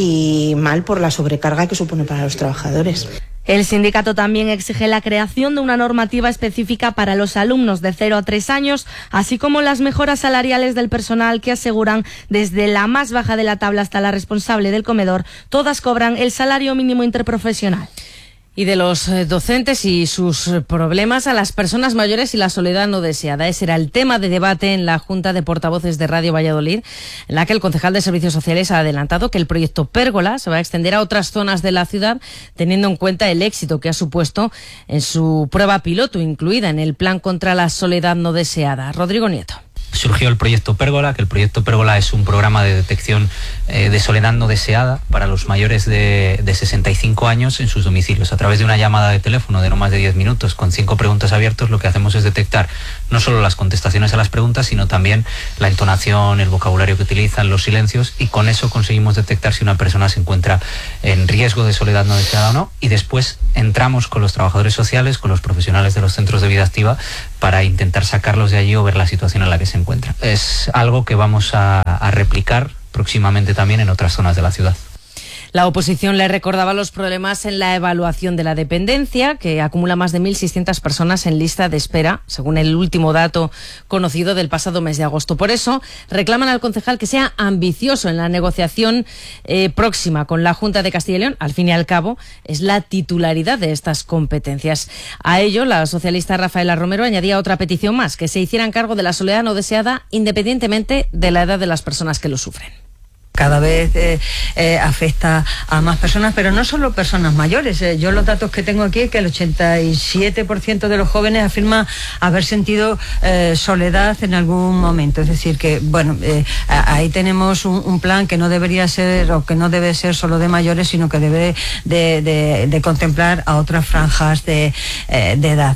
y mal por la sobrecarga que supone para los trabajadores. El sindicato también exige la creación de una normativa específica para los alumnos de cero a tres años, así como las mejoras salariales del personal que aseguran desde la más baja de la tabla hasta la responsable del comedor, todas cobran el salario mínimo interprofesional. Y de los docentes y sus problemas a las personas mayores y la soledad no deseada. Ese era el tema de debate en la Junta de Portavoces de Radio Valladolid, en la que el concejal de Servicios Sociales ha adelantado que el proyecto Pérgola se va a extender a otras zonas de la ciudad, teniendo en cuenta el éxito que ha supuesto en su prueba piloto, incluida en el Plan contra la Soledad no deseada. Rodrigo Nieto. Surgió el proyecto Pérgola, que el proyecto Pérgola es un programa de detección eh, de soledad no deseada para los mayores de, de sesenta y cinco años en sus domicilios. A través de una llamada de teléfono de no más de diez minutos con cinco preguntas abiertas, lo que hacemos es detectar no solo las contestaciones a las preguntas, sino también la entonación, el vocabulario que utilizan, los silencios, y con eso conseguimos detectar si una persona se encuentra en riesgo de soledad no deseada o no, y después entramos con los trabajadores sociales, con los profesionales de los centros de vida activa, para intentar sacarlos de allí o ver la situación en la que se encuentran. Es algo que vamos a, a replicar próximamente también en otras zonas de la ciudad. La oposición le recordaba los problemas en la evaluación de la dependencia, que acumula más de mil seiscientas personas en lista de espera, según el último dato conocido del pasado mes de agosto. Por eso, reclaman al concejal que sea ambicioso en la negociación eh, próxima con la Junta de Castilla y León. Al fin y al cabo, es la titularidad de estas competencias. A ello, la socialista Rafaela Romero añadía otra petición más, que se hicieran cargo de la soledad no deseada, independientemente de la edad de las personas que lo sufren. Cada vez eh, eh, afecta a más personas, pero no solo personas mayores. Eh, yo los datos que tengo aquí es que el ochenta y siete por ciento de los jóvenes afirma haber sentido eh, soledad en algún momento. Es decir, que bueno, eh, ahí tenemos un, un plan que no debería ser o que no debe ser solo de mayores, sino que debe de, de, de contemplar a otras franjas de, eh, de edad.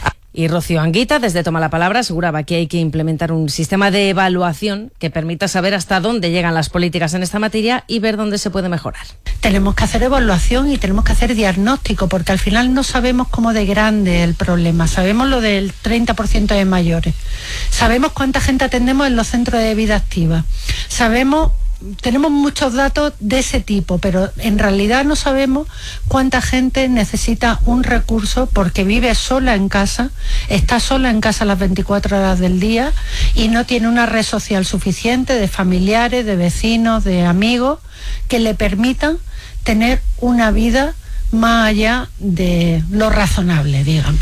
Y Rocío Anguita, desde Toma la Palabra, aseguraba que hay que implementar un sistema de evaluación que permita saber hasta dónde llegan las políticas en esta materia y ver dónde se puede mejorar. Tenemos que hacer evaluación y tenemos que hacer diagnóstico, porque al final no sabemos cómo de grande es el problema. Sabemos lo del treinta por ciento de mayores. Sabemos cuánta gente atendemos en los centros de vida activa. Sabemos... Tenemos muchos datos de ese tipo, pero en realidad no sabemos cuánta gente necesita un recurso porque vive sola en casa, está sola en casa las veinticuatro horas del día y no tiene una red social suficiente de familiares, de vecinos, de amigos que le permitan tener una vida más allá de lo razonable, digamos.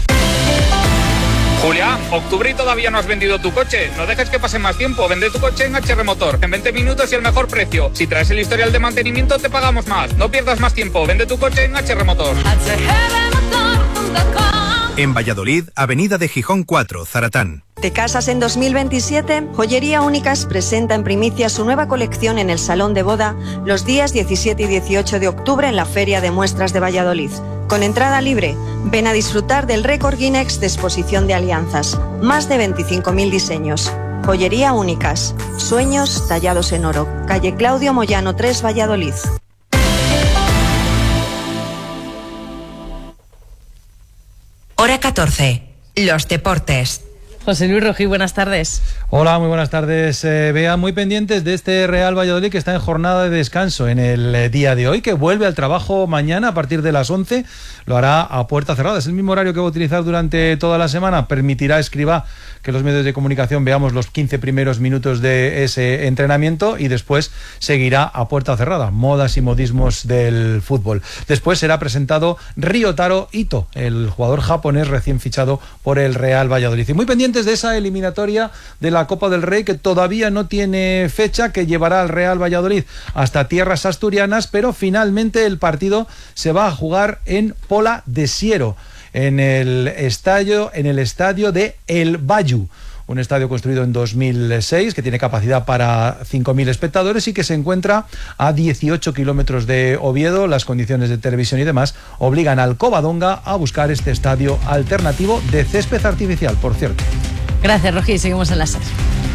Julián, octubre y todavía no has vendido tu coche. No dejes que pase más tiempo. Vende tu coche en H R Motor. En veinte minutos y el mejor precio. Si traes el historial de mantenimiento, te pagamos más. No pierdas más tiempo. Vende tu coche en H R Motor. En Valladolid, Avenida de Gijón cuatro, Zaratán. ¿Te casas en dos mil veintisiete? Joyería Únicas presenta en primicia su nueva colección en el Salón de Boda los días diecisiete y dieciocho de octubre en la Feria de Muestras de Valladolid. Con entrada libre, ven a disfrutar del récord Guinness de exposición de alianzas. Más de veinticinco mil diseños. Joyería Únicas. Sueños tallados en oro. Calle Claudio Moyano tres, Valladolid. Hora catorce. Los deportes. José Luis Rojí, buenas tardes. Hola, muy buenas tardes, eh, Bea. Muy pendientes de este Real Valladolid que está en jornada de descanso en el eh, día de hoy, que vuelve al trabajo mañana a partir de las once. Lo hará a puerta cerrada. Es el mismo horario que va a utilizar durante toda la semana. Permitirá, Escribá, que los medios de comunicación veamos los quince primeros minutos de ese entrenamiento y después seguirá a puerta cerrada. Modas y modismos del fútbol. Después será presentado Ryotaro Ito, el jugador japonés recién fichado por el Real Valladolid. Y muy pendientes de esa eliminatoria de la Copa del Rey que todavía no tiene fecha, que llevará al Real Valladolid hasta tierras asturianas, pero finalmente el partido se va a jugar en Pola de Siero, en el estadio, en el estadio de El Bayu. un estadio construido en dos mil seis que tiene capacidad para cinco mil espectadores y que se encuentra a dieciocho kilómetros de Oviedo. Las condiciones de televisión y demás obligan al Covadonga a buscar este estadio alternativo de césped artificial, por cierto. Gracias, Rogi. Seguimos en la SER.